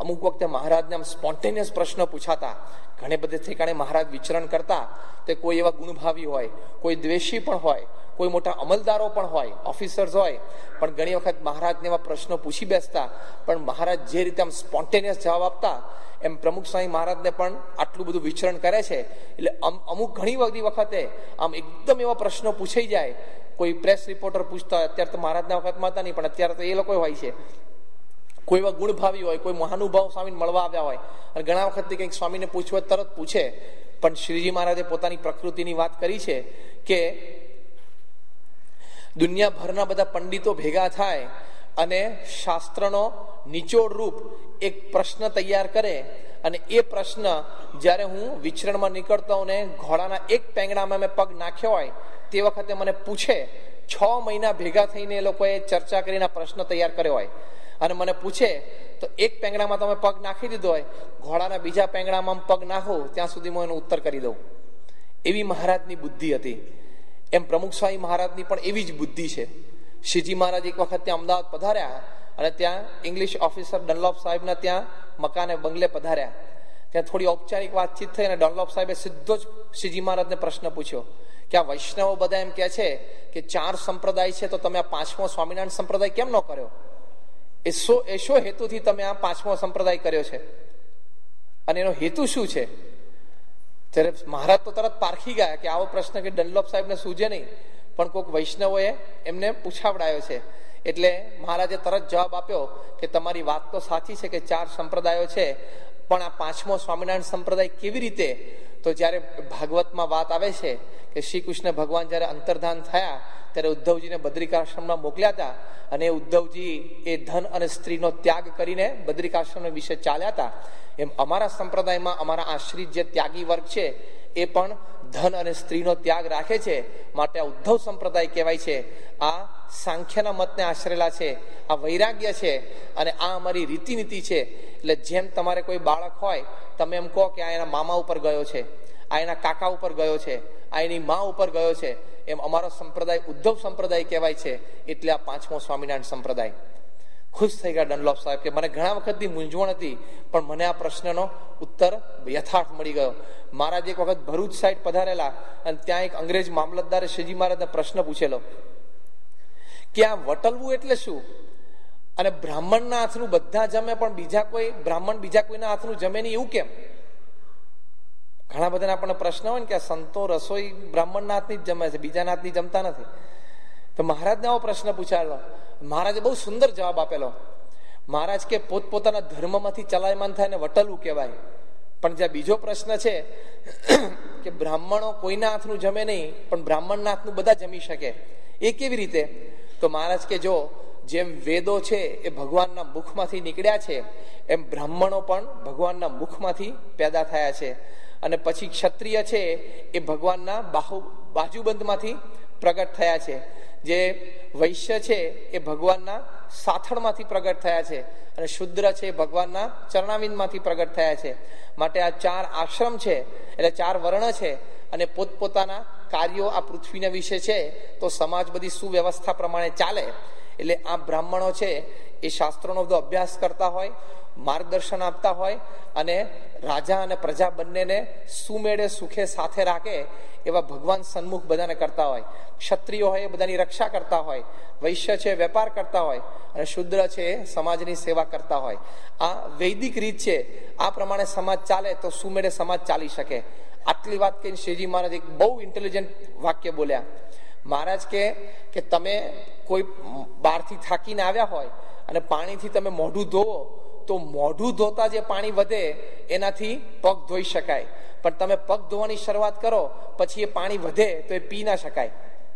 અમુક વખતે મહારાજને આમ સ્પોન્ટેનિયસ પ્રશ્ન પૂછાતા. ઘણે બધે ઠેકાણે મહારાજ વિચરણ કરતા તે કોઈ એવા ગુણભાવી હોય, કોઈ દ્વેષી પણ હોય, કોઈ મોટા અમલદારો પણ હોય, ઓફિસર્સ હોય, પણ ઘણી વખત મહારાજને એવા પ્રશ્નો પૂછી બેસતા. પણ મહારાજ જે રીતે આમ સ્પોન્ટેનિયસ જવાબ આપતા એમ પ્રમુખ સ્વામી મહારાજને પણ આટલું બધું વિચરણ કરે છે એટલે અમુક ઘણી બધી વખતે આમ એકદમ એવા પ્રશ્નો પૂછાઈ જાય. કોઈ પ્રેસ રિપોર્ટર પૂછતા હોય, અત્યારે તો મહારાજના વખતમાં હતા નહીં, પણ અત્યારે તો એ લોકો હોય છે. કોઈ એવા ગુણભાવી હોય, કોઈ મહાનુભાવ સ્વામીને મળવા આવ્યા હોય અને ઘણા વખતથી કંઈક સ્વામીને પૂછવું હોય તરત પૂછે. પણ શ્રીજી મહારાજે પોતાની પ્રકૃતિની વાત કરી છે કે દુનિયાભરના બધા પંડિતો ભેગા થાય અને શાસ્ત્રનો નિચોડ રૂપ એક પ્રશ્ન તૈયાર કરે અને એ પ્રશ્ન જ્યારે હું વિચરણમાં નીકળતો હોઉં ને ઘોડાના એક પેંગડામાં મેં પગ નાખ્યો હોય તે વખતે મને પૂછે. 6 મહિના ભેગા થઈને એ લોકોએ ચર્ચા કરીને પ્રશ્ન તૈયાર કર્યો હોય અને મને પૂછે તો એક પેંગડામાં તમે પગ નાખી દીધો હોય, ઘોડાના બીજા પેંગડામાં પગ નાખો ત્યાં સુધી હું એનો ઉત્તર કરી દઉં. એવી મહારાજની બુદ્ધિ હતી. એમ પ્રમુખ સ્વામી મહારાજની પણ એવી જ બુદ્ધિ છે. શ્રીજી મહારાજ એક વખત ત્યાં અમદાવાદ પધાર્યા અને ત્યાં ઇંગ્લિશ ઓફિસર ડનલોપ સાહેબના ત્યાં મકાને બંગલે પધાર્યા. ત્યાં થોડી ઔપચારિક વાતચીત થઈ અને ડનલોપ સાહેબે સીધો જ શ્રીજી મહારાજને પ્રશ્ન પૂછ્યો કે આ વૈષ્ણવો બધા એમ કહે છે કે 4 સંપ્રદાય છે, તો તમે આ 5મો સ્વામિનારાયણ સંપ્રદાય કેમ ન કર્યો? એ શો હેતુથી તમે આ 5મો સંપ્રદાય કર્યો છે અને એનો હેતુ શું છે? ત્યારે મહારાજ તો તરત પારખી ગયા કે આવો પ્રશ્ન કે ડનલોપ સાહેબને સૂજે નહીં, પણ કોઈક વૈષ્ણવોએ એમને પૂછાવડાયો છે. એટલે મહારાજે તરત જવાબ આપ્યો કે તમારી વાત તો સાચી છે કે 4 સંપ્રદાયો છે, પણ આ 5મો સ્વામિનારાયણ સંપ્રદાય કેવી રીતે? તો જ્યારે ભાગવતમાં વાત આવે છે કે શ્રી કૃષ્ણ ભગવાન જ્યારે અંતર્ધાન થયા ત્યારે ઉદ્ધવજીને બદ્રિકાશ્રમમાં મોકલ્યા હતા અને ઉદ્ધવજી એ ધન અને સ્ત્રીનો ત્યાગ કરીને બદ્રિકાશ્રમ વિશે ચાલ્યા હતા. એમ અમારા સંપ્રદાયમાં અમારા આશ્રિત જે ત્યાગી વર્ગ છે એ પણ ધન અને સ્ત્રીનો ત્યાગ રાખે છે, માટે આ ઉદ્ધવ સંપ્રદાય કહેવાય છે. આ સાંખ્યના મતને આશરેલા છે, આ વૈરાગ્ય છે અને આ અમારી રીતિનીતિ છે. એટલે જેમ તમારે કોઈ બાળક હોય તમે એમ કહો કે આ એના મામા ઉપર ગયો છે, આ એના કાકા ઉપર ગયો છે, આ એની મા ઉપર ગયો છે, એમ અમારો સંપ્રદાય ઉદ્ધવ સંપ્રદાય કહેવાય છે. એટલે આ 5મો સ્વામિનારાયણ સંપ્રદાય. ખુશ થઈ ગયા ડનલોપ સાહેબ કે મને ઘણા વખતની મૂંઝવણ હતી પણ મને આ પ્રશ્નનો ઉત્તર યથાર્થ મળી ગયો. મહારાજ એક વખત ભરૂચ સાઈડ પધારેલા અને ત્યાં એક અંગ્રેજ મામલતદારે શ્રીજી મહારાજને પ્રશ્ન પૂછેલો કે આ વટલવું એટલે શું? અને બ્રાહ્મણના હાથનું બધા જમે પણ બીજા કોઈ બ્રાહ્મણ બીજા કોઈના હાથનું જમે નહીં એવું કેમ? ઘણા બધા આપણને પ્રશ્ન હોય ને કે સંતો રસોઈ બ્રાહ્મણના હાથની જ જમે છે, બીજાના હાથની જમતા નથી. તો મહારાજને આવો પ્રશ્ન પૂછાયેલો. મહારાજે બહુ સુંદર જવાબ આપેલો. મહારાજ કે પોતપોતાના ધર્મમાંથી ચલાયમાન થાય ને વટલવું કહેવાય. પણ જ્યાં બીજો પ્રશ્ન છે કે બ્રાહ્મણો કોઈના હાથનું જમે નહીં પણ બ્રાહ્મણના હાથનું બધા જમી શકે, એ કેવી રીતે? તો મહારાજ કે જો જેમ વેદો છે એ ભગવાનના મુખમાંથી નીકળ્યા છે એમ બ્રાહ્મણો પણ ભગવાનના મુખમાંથી પેદા થયા છે. અને પછી ક્ષત્રિય છે એ ભગવાનના બાજુબંધમાંથી પ્રગટ થયા છે. જે વૈશ્ય છે એ ભગવાનના સાથળમાંથી પ્રગટ થયા છે અને શુદ્ર છે એ ભગવાનના ચરણાવિંદમાંથી પ્રગટ થયા છે. માટે આ 4 આશ્રમ છે એટલે 4 વર્ણ છે અને પોતપોતાના કાર્યો આ પૃથ્વીના વિશે છે. તો સમાજ બધી સુવ્યવસ્થા પ્રમાણે ચાલે. એટલે આ બ્રાહ્મણો છે એ શાસ્ત્રોનો બધો અભ્યાસ કરતા હોય, માર્ગદર્શન આપતા હોય અને રાજા અને પ્રજા બંનેને સુમેળે સુખે સાથે રાખે એવા ભગવાન સન્મુખ બધાને કરતા હોય. ક્ષત્રિયો હોય એ બધાની રક્ષા કરતા હોય, વૈશ્ય છે વેપાર કરતા હોય અને શુદ્ર છે સમાજની સેવા કરતા હોય. આ વૈદિક રીત છે. આ પ્રમાણે સમાજ ચાલે તો સુમેળે સમાજ ચાલી શકે. આટલી વાત કહીને શ્રીજી મહારાજ એક બહુ ઇન્ટેલિજન્ટ વાક્ય બોલ્યા. મહારાજ કે તમે કોઈ બહારથી થાકીને આવ્યા હોય અને પાણીથી તમે મોઢું ધોવો તો મોઢું ધોતા જે પાણી વધે એનાથી પગ ધોઈ શકાય, પણ તમે પગ ધોવાની શરૂઆત કરો પછી એ પાણી વધે તો એ પી ના શકાય.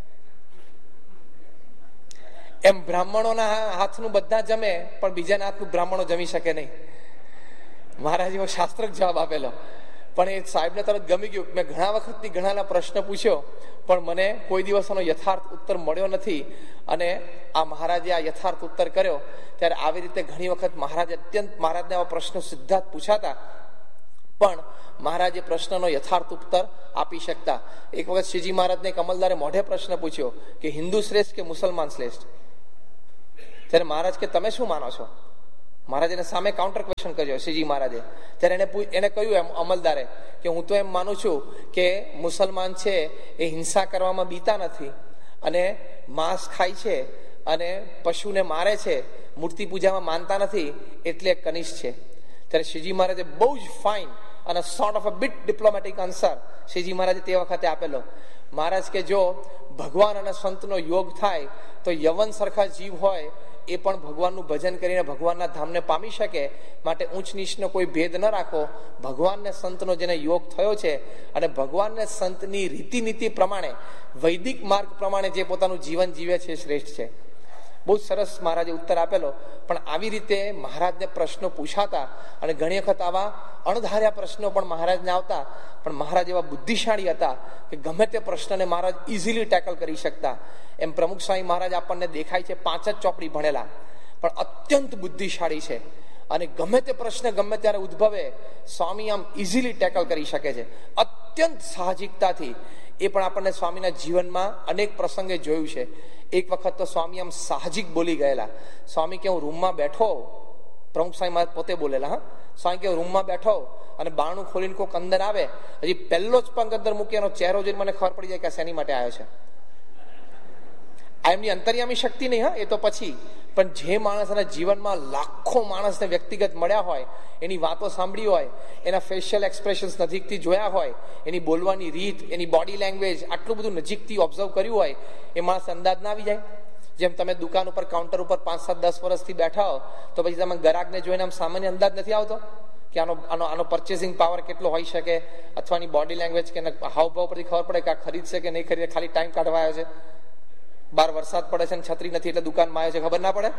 એમ બ્રાહ્મણોના હાથનું બધા જમે પણ બીજાના હાથનું બ્રાહ્મણો જમી શકે નહીં. મહારાજ એવો શાસ્ત્રક જવાબ આપેલો. પણ એ સાહેબને તરત ગમી ગયું. મેં ઘણા વખતથી ઘણાના પ્રશ્ન પૂછ્યો પણ મને કોઈ દિવસનો યથાર્થ ઉત્તર મળ્યો નથી. અને આ મહારાજે આ યથાર્થ ઉત્તર કર્યો. ત્યારે આવી રીતે ઘણી વખત મહારાજને આવા પ્રશ્નો સીધા જ પૂછાતા પણ મહારાજે પ્રશ્નનો યથાર્થ ઉત્તર આપી શકતા. એક વખત શ્રીજી મહારાજને એક અમલદારે મોઢે પ્રશ્ન પૂછ્યો કે હિન્દુ શ્રેષ્ઠ કે મુસલમાન શ્રેષ્ઠ? ત્યારે મહારાજ કે તમે શું માનો છો? મહારાજને સામે કાઉન્ટર ક્વેશ્ચન કર્યો શ્રીજી મહારાજે. ત્યારે એને કહ્યું એમ અમલદારે કે હું તો એમ માનું છું કે મુસલમાન છે એ હિંસા કરવામાં બીતા નથી અને માંસ ખાય છે અને પશુને મારે છે, મૂર્તિ પૂજામાં માનતા નથી, એટલે કનિષ્ઠ છે. ત્યારે શ્રીજી મહારાજે બહુ જ ફાઇન અને sort of a bit diplomatic answer Shriji મહારાજે તે વખતે આપેલો. મહારાજ કે જો ભગવાન અને સંતનો યોગ થાય તો યવન સરખા જીવ હોય એ પણ ભગવાનનું ભજન કરીને ભગવાનના ધામને પામી શકે. માટે ઊંચ નીચનો કોઈ ભેદ ન રાખો. ભગવાનને સંતનો જેને યોગ થયો છે અને ભગવાનને સંતની રીતિનીતિ પ્રમાણે વૈદિક માર્ગ પ્રમાણે જે પોતાનું જીવન જીવે છે શ્રેષ્ઠ છે. બહુ સરસ મહારાજે ઉત્તર આપેલો. પણ આવી રીતે મહારાજને પ્રશ્નો પૂછાતા અને ઘણી વખત આવા અણધાર્યા પ્રશ્નો પણ મહારાજને આવતા. પણ મહારાજ એવા બુદ્ધિશાળી હતા કે ગમે તે પ્રશ્નને મહારાજ ઇઝીલી ટેકલ કરી શકતા. એમ પ્રમુખ સ્વામી મહારાજ આપણને દેખાય છે 5 જ ચોપડી ભણેલા, પણ અત્યંત બુદ્ધિશાળી છે. અને ગમે તે પ્રશ્ન ગમે ત્યારે ઉદ્ભવે સ્વામી આમ ઇઝીલી ટેકલ કરી શકે છે અત્યંત સાહજિકતાથી. એ પણ આપણને સ્વામીના જીવનમાં અનેક પ્રસંગે જોયું છે. એક વખત તો સ્વામી આમ સાહજિક બોલી ગયેલા. સ્વામી કે હું રૂમમાં બેઠો, પ્રમુખ સ્વામી મહારાજ પોતે બોલેલા, હા, સ્વામી કે રૂમમાં બેઠો અને બારણું ખોલીને કોઈક અંદર આવે, હજી પહેલો જ પગ અંદર મૂકી એનો ચહેરો જોઈને મને ખબર પડી જાય કે શેની માટે આવ્યો છે. આ એમની અંતર્યામી શક્તિ નહીં, હા, એ તો પછી. પણ જે માણસના જીવનમાં લાખો માણસને વ્યક્તિગત મળ્યા હોય, એની વાતો સાંભળી હોય, એના ફેશિયલ એક્સપ્રેશન્સ નજીકથી જોયા હોય, એની બોલવાની રીત, એની બોડી લેંગ્વેજ આટલું બધું નજીકથી ઓબ્ઝર્વ કર્યું હોય, એ માણસ અંદાજ ના આવી જાય. જેમ તમે દુકાન ઉપર કાઉન્ટર ઉપર 5, 7, 10 વર્ષથી બેઠા હો તો પછી તમે ગ્રાહકને જોઈને આમ સામાન્ય અંદાજ નથી આવતો કે આનો પરચેસિંગ પાવર કેટલો હોઈ શકે, અથવા એની બોડી લેંગ્વેજ કે હાવભાવ પરથી ખબર પડે કે આ ખરીદશે કે નહીં ખરીદે, ખાલી ટાઈમ કાઢવા આવ્યો છે, બહાર વરસાદ પડે છે ને છત્રી નથી એટલે દુકાનમાં આવ્યો છે, ખબર ના પડે.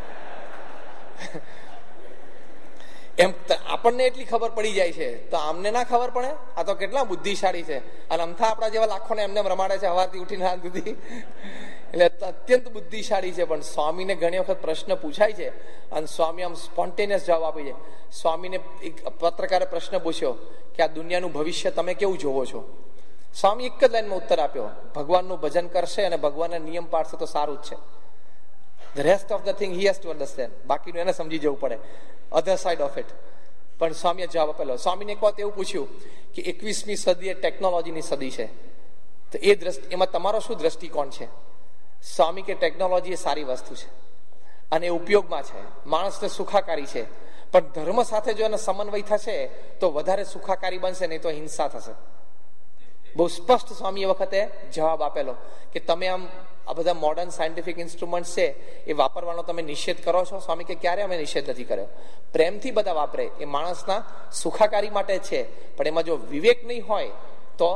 એમ આપણને એટલી ખબર પડી જાય છે, તો આમને ના ખબર પડે? આ તો કેટલા બુદ્ધિશાળી છે. અને અમથા આપણા જેવા લાખોને એમને રમાડે છે સવારથી ઉઠીને હાથ સુધી. એટલે અત્યંત બુદ્ધિશાળી છે. પણ સ્વામીને ઘણી વખત પ્રશ્ન પૂછાય છે અને સ્વામી આમ સ્પોન્ટેનિયસ જવાબ આપે છે. સ્વામીને એક પત્રકારે પ્રશ્ન પૂછ્યો કે આ દુનિયાનું ભવિષ્ય તમે કેવું જોવો છો? સ્વામી એક જ લાઈનમાં ઉત્તર આપ્યો, ભગવાનનું ભજન કરશે અને ભગવાનના નિયમ પાડશે તો સારું જ છે. The rest of the thing he has to understand. બાકીનું એને સમજી જવું પડે, other side of it. પણ સ્વામીએ જવાબ આપેલો. સ્વામીને એક વાત એવું પૂછ્યું કે 21મી સદી એ ટેકનોલોજીની સદી છે, તો એમાં તમારો શું દ્રષ્ટિકોણ છે? સ્વામી કે ટેકનોલોજી એ સારી વસ્તુ છે અને એ ઉપયોગમાં છે, માણસને સુખાકારી છે, પણ ધર્મ સાથે જો એનો સમન્વય થશે તો વધારે સુખાકારી બનશે, નહીં તો હિંસા થશે. બહુ સ્પષ્ટ સ્વામી એ વખતે જવાબ આપેલો કે તમે આમ આ બધા મોડર્ન સાયન્ટિફિક ઇન્સ્ટ્રુમેન્ટ છે એ વાપરવાનો તમે નિષેધ કરો છો? સ્વામી કે ક્યારે અમે નિષેધ નથી કર્યો, પ્રેમથી બધા વાપરે, એ માણસના સુખાકારી માટે છે. પણ એમાં જો વિવેક નહીં હોય તો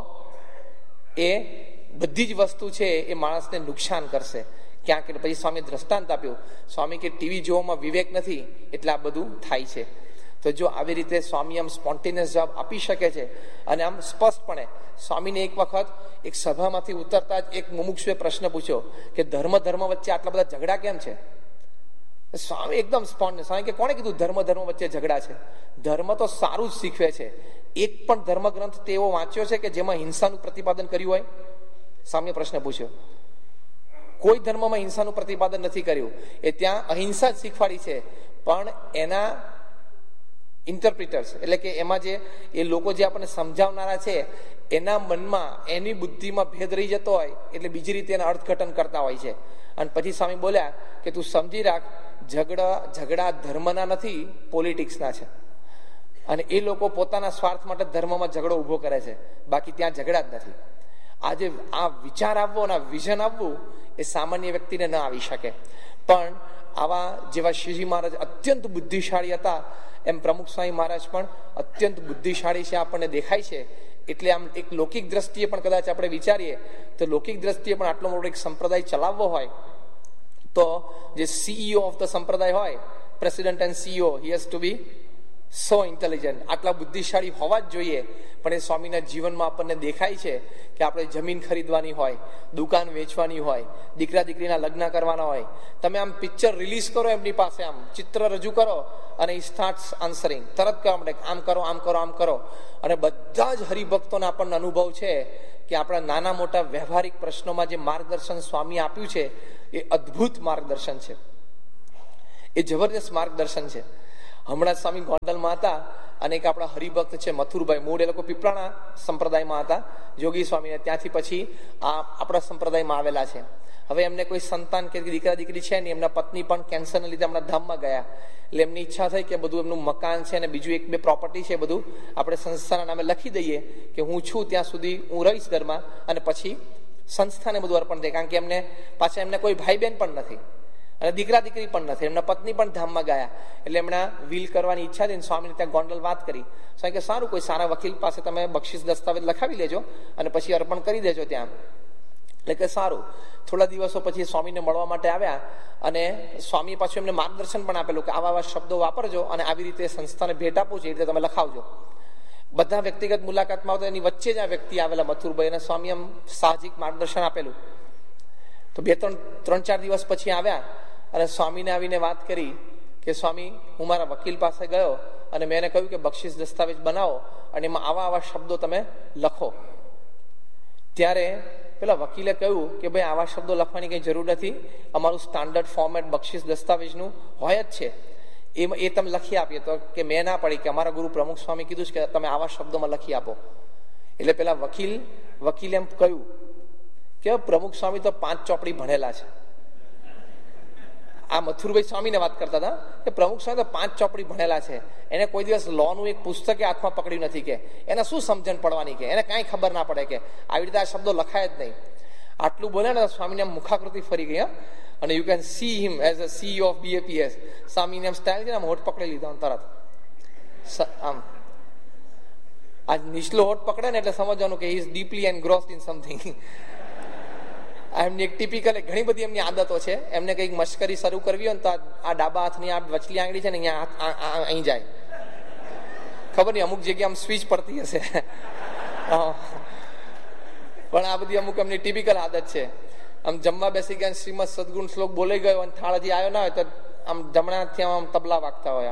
એ બધી જ વસ્તુ છે એ માણસને નુકસાન કરશે ક્યાંક. એટલે પછી સ્વામી દ્રષ્ટાંત આપ્યું. સ્વામી કે ટીવી જોવામાં વિવેક નથી એટલે આ બધું થાય છે. તો જો આવી રીતે સ્વામી આમ સ્પોન્ટેનિયસ જવાબ આપી શકે છે અને આમ સ્પષ્ટપણે. સ્વામીને એક વખત એક સભામાંથી ઉતરતા જ એક મુમુક્ષુએ પ્રશ્ન પૂછ્યો કે ધર્મ વચ્ચે આટલા બધા ઝઘડા કેમ છે? સ્વામી એકદમ સ્પોન્ટેનિયસ. સ્વામી કે કોણે કીધું ધર્મ વચ્ચે ઝઘડા છે? ધર્મ તો સારું જ શીખવે છે. એક પણ ધર્મ ગ્રંથ તેવો વાંચ્યો છે કે જેમાં હિંસાનું પ્રતિપાદન કર્યું હોય? સ્વામીએ પ્રશ્ન પૂછ્યો. કોઈ ધર્મમાં હિંસાનું પ્રતિપાદન નથી કર્યું. એ ત્યાં અહિંસા જ શીખવાડી છે, પણ એના ઇન્ટરપ્રિટર્સ એટલે કે એમાં જે એ લોકો જે આપણને સમજાવનારા છે એના મનમાં એની બુદ્ધિમાં ભેદ રહી જતો હોય એટલે બીજી રીતે એના અર્થઘટન કરતા હોય છે. અને પછી સ્વામી બોલ્યા કે તું સમજી રાખ, ઝઘડા ધર્મના નથી, પોલિટિક્સના છે. અને એ લોકો પોતાના સ્વાર્થ માટે ધર્મમાં ઝઘડો ઉભો કરે છે, બાકી ત્યાં ઝઘડા જ નથી. આજે આ વિચાર આવવો અને વિઝન આવવું એ સામાન્ય વ્યક્તિને ન આવી શકે. પણ આવા જેવા શ્રીજી મહારાજ અત્યંત બુદ્ધિશાળી હતા, એમ પ્રમુખ સ્વામી મહારાજ પણ અત્યંત બુદ્ધિશાળી છે આપણને દેખાય છે. એટલે આમ એક લૌકિક દ્રષ્ટિએ પણ કદાચ આપણે વિચારીએ તો લૌકિક દ્રષ્ટિએ પણ આટલો મોટો એક સંપ્રદાય ચલાવવો હોય તો જે CEO ઓફ ધ સંપ્રદાય હોય, president and CEO, he has two B so intelligent, આટલા બુદ્ધિશાળી હોવા જ જોઈએ. પણ એ સ્વામીના જીવનમાં આપણને દેખાય છે કે આપણે જમીન ખરીદવાની હોય, દુકાન વેચવાની હોય, દીકરા દીકરીના લગ્ન કરવાના હોય, તમે આમ પિક્ચર રિલીઝ કરો એમની પાસે, આમ ચિત્ર રજૂ કરો અને ઈ સ્ટાર્ટ્સ આન્સરિંગ, તરત કહેવા માટે આમ કરો આમ કરો આમ કરો. અને બધા જ હરિભક્તોને આપણને અનુભવ છે કે આપણા નાના મોટા વ્યવહારિક પ્રશ્નોમાં જે માર્ગદર્શન સ્વામી આપ્યું છે એ અદ્ભુત માર્ગદર્શન છે. એ જબરદસ્ત માર્ગદર્શન છે. હમણાં સ્વામી ગોંડલમાં હતા અને એક આપણા હરિભક્ત છે મથુરભાઈ, મૂળ એ લોકો પીપળાના સંપ્રદાયમાં હતા યોગી સ્વામીને, ત્યાંથી પછી આ આપણા સંપ્રદાયમાં આવેલા છે. હવે એમને કોઈ સંતાન કે દીકરા દીકરી છે નહીં, એમના પત્ની પણ કેન્સરના લીધે હમણાં ધામમાં ગયા, એટલે એમની ઈચ્છા થઈ કે બધું એમનું મકાન છે અને બીજું 1-2 પ્રોપર્ટી છે બધું આપણે સંસ્થાના નામે લખી દઈએ કે હું છું ત્યાં સુધી હું રહીશ ઘરમાં અને પછી સંસ્થાને બધું અર્પણ થાય. કારણ કે એમને પાછા એમને કોઈ ભાઈ બહેન પણ નથી અને દીકરા દીકરી પણ નથી, એમના પત્ની પણ ધામમાં ગયા, એટલે એમના વિલ કરવાની ઈચ્છા હતી. સ્વામીને ત્યાં ગોંડલ વાત કરી, સ્વામી કે સારું, કોઈ સારા વકીલ પાસે તમે બક્ષિસ દસ્તાવેજ લખાવી લેજો અને પછી અર્પણ કરી દેજો ત્યાં. એટલે કે સારું. થોડા દિવસો પછી સ્વામીને મળવા માટે આવ્યા અને સ્વામી પાછું એમને માર્ગદર્શન પણ આપેલું કે આવા શબ્દો વાપરજો અને આવી રીતે સંસ્થાને ભેટ આપું છે એ રીતે તમે લખાવજો. બધા વ્યક્તિગત મુલાકાતમાં આવતા એની વચ્ચે જ આ વ્યક્તિ આવેલા મથુરભાઈ, અને સ્વામી એમ સાહજિક માર્ગદર્શન આપેલું. તો 3-4 દિવસ પછી આવ્યા અને સ્વામીને આવીને વાત કરી કે સ્વામી, હું મારા વકીલ પાસે ગયો અને મેં એને કહ્યું કે બક્ષિસ દસ્તાવેજ બનાવો અને એમાં આવા શબ્દો તમે લખો. ત્યારે પેલા વકીલે કહ્યું કે ભાઈ આવા શબ્દો લખવાની કઈ જરૂર નથી, અમારું સ્ટાન્ડર્ડ ફોર્મેટ બક્ષિસ દસ્તાવેજનું હોય જ છે, એ તમે લખી આપીએ. તો કે મેં ના પડી કે અમારા ગુરુ પ્રમુખ સ્વામી કીધું છે કે તમે આવા શબ્દોમાં લખી આપો. એટલે પેલા વકીલે એમ કહ્યું કે પ્રમુખ સ્વામી તો 5 ચોપડી ભણેલા છે. આ મથુરભાઈ સ્વામીને વાત કરતા હતા કે પ્રમુખ સ્વામી તો 5 ચોપડી ભણેલા છે, એને કોઈ દિવસ લોનું એક પુસ્તક હાથમાં પકડ્યું નથી, કે એને શું સમજણ પડવાની, કે એને કાંઈ ખબર ના પડે, કે આવી રીતે આ શબ્દો લખાય જ નહીં. આટલું બોલે ને સ્વામીને મુખાકૃતિ ફરી ગઈ. અને you can see him as a CEO of BAPS. સ્વામીને એમ સ્ટાઇલ છે ને, આમ હોઠ પકડી લીધા તરત. આમ આ નીચલો હોઠ પકડે ને એટલે સમજવાનું કે he is deeply એનગ્રોસ્ડ in something. એમની એક ટિપિકલ ઘણી બધી એમની આદતો છે. એમને કંઈક મશ્કરી શરૂ કરવી હોય ને તો આ ડાબા હાથની આ વચલી આંગળી છે ને અહીંયા અહીં જાય, ખબર નહીં અમુક જગ્યાએ આમ સ્વિચ પડતી હશે પણ આ બધી અમુક એમની ટિપિકલ આદત છે. આમ જમવા બેસી ગયા શ્રીમદ સદગુણ શ્લોક બોલાઈ ગયો અને થાળ હજી આવ્યો ના હોય તો આમ જમણાથી આમ તબલા વાગતા હોય,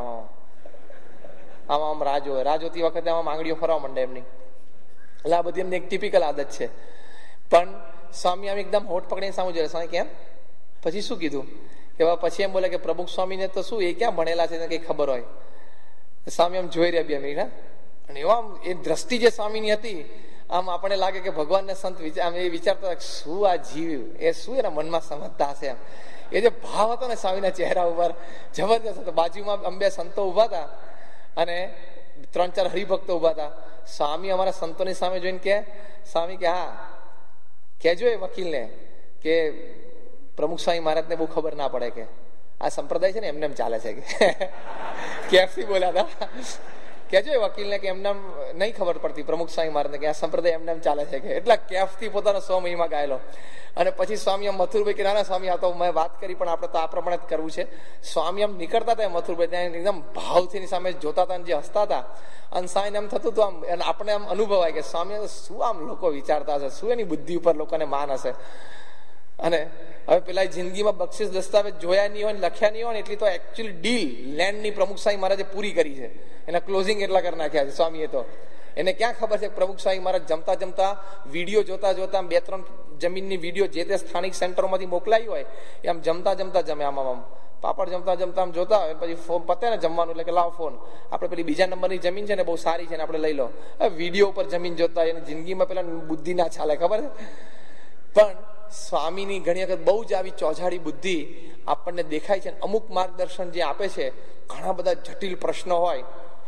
આમ રાહ જોવે, રાહ જોતી વખતે આમ આંગળીઓ ફરવા માંડે એમની. એટલે આ બધી એમની એક ટિપિકલ આદત છે. પણ સ્વામી આમ એકદમ હોઠ પકડીને સામું જોડે, સ્વામી કેમ, પછી શું કીધું, કે પછી એમ બોલે કે પ્રમુખ સ્વામીને તો શું, એ ક્યાં ભણેલા છે કઈ ખબર હોય. સ્વામી આમ જોઈ રહ્યા 2 મિનિટ, અને એવા આમ એ દ્રષ્ટિ જે સ્વામીની હતી, આમ આપણે લાગે કે ભગવાનને સંત આમ એ વિચારતા શું આ જીવ, એ શું એના મનમાં સમજતા હશે. એમ એ જે ભાવ હતો ને સ્વામીના ચહેરા ઉપર જબરદસ્ત હતો. બાજુમાં 2 સંતો ઉભા હતા અને 3-4 હરિભક્તો ઉભા હતા. સ્વામી અમારા સંતોની સામે જોઈને કે સ્વામી કે હા કહેજો એ વકીલને કે પ્રમુખ સ્વામી મહારાજને બહુ ખબર ના પડે કે આ સંપ્રદાય છે ને એમને એમ ચાલે છે, કે કેફથી બોલ્યા હતા. કહેજો એ વકીલને કે એમને નહીં ખબર પડતી પ્રમુખ સ્વામી મહારાજને કે આ સંપ્રદાય એમને એમ ચાલે છે, કે એટલા કેફથી પોતાનો સ્વમહિમા ગાયેલો. અને પછી સ્વામી આમ મથુરભાઈ કે ના સ્વામી આ તો મેં વાત કરી પણ આપણે તો આ પ્રમાણે જ કરવું છે. સ્વામી આમ નીકળતા હતા મથુરભાઈ ત્યાં એકદમ ભાવથી સામે જોતા હતા, જે હસતા હતા, અને સ્વામીને એમ થતું હતું આમ આપણે આમ અનુભવાય કે સ્વામી શું આમ લોકો વિચારતા હશે, શું એની બુદ્ધિ ઉપર લોકોને માન હશે. અને હવે પેલા જિંદગીમાં બક્ષિસ દસ્તાવેજ જોયા નહીં હોય, લખ્યા નહીં હોય ને, એટલી તો એકચ્યુઅલી ડીલ લેન્ડની પ્રમુખ સ્વામી મહારાજે પૂરી કરી છે. એના ક્લોઝિંગ એટલા કરી નાખ્યા છે સ્વામીએ. તો એને ક્યાં ખબર છે પ્રમુખ સ્વામી મહારાજ જમતા જમતા વિડીયો જોતા 2-3 જમીનની વિડીયો જે તે સ્થાનિક સેન્ટરોમાંથી મોકલાઈ હોય એ આમ જમતા જમે, આમ પાપડ જમતા આમ જોતા હોય. પછી ફોન પતે ને જમવાનું એટલે કે લાવ ફોન, આપણે પેલી 2 નંબરની જમીન છે ને બહુ સારી છે ને આપણે લઈ લો. વિડીયો ઉપર જમીન જોતા હોય, જિંદગીમાં પેલા બુદ્ધિ ના ચાલે, ખબર છે. પણ સ્વામીની ઘણી વખત બહુ જ આવી ચોજાડી બુદ્ધિ આપણને દેખાય છે. અમુક માર્ગદર્શન જે આપે છે, ઘણા બધા જટિલ પ્રશ્નો હોય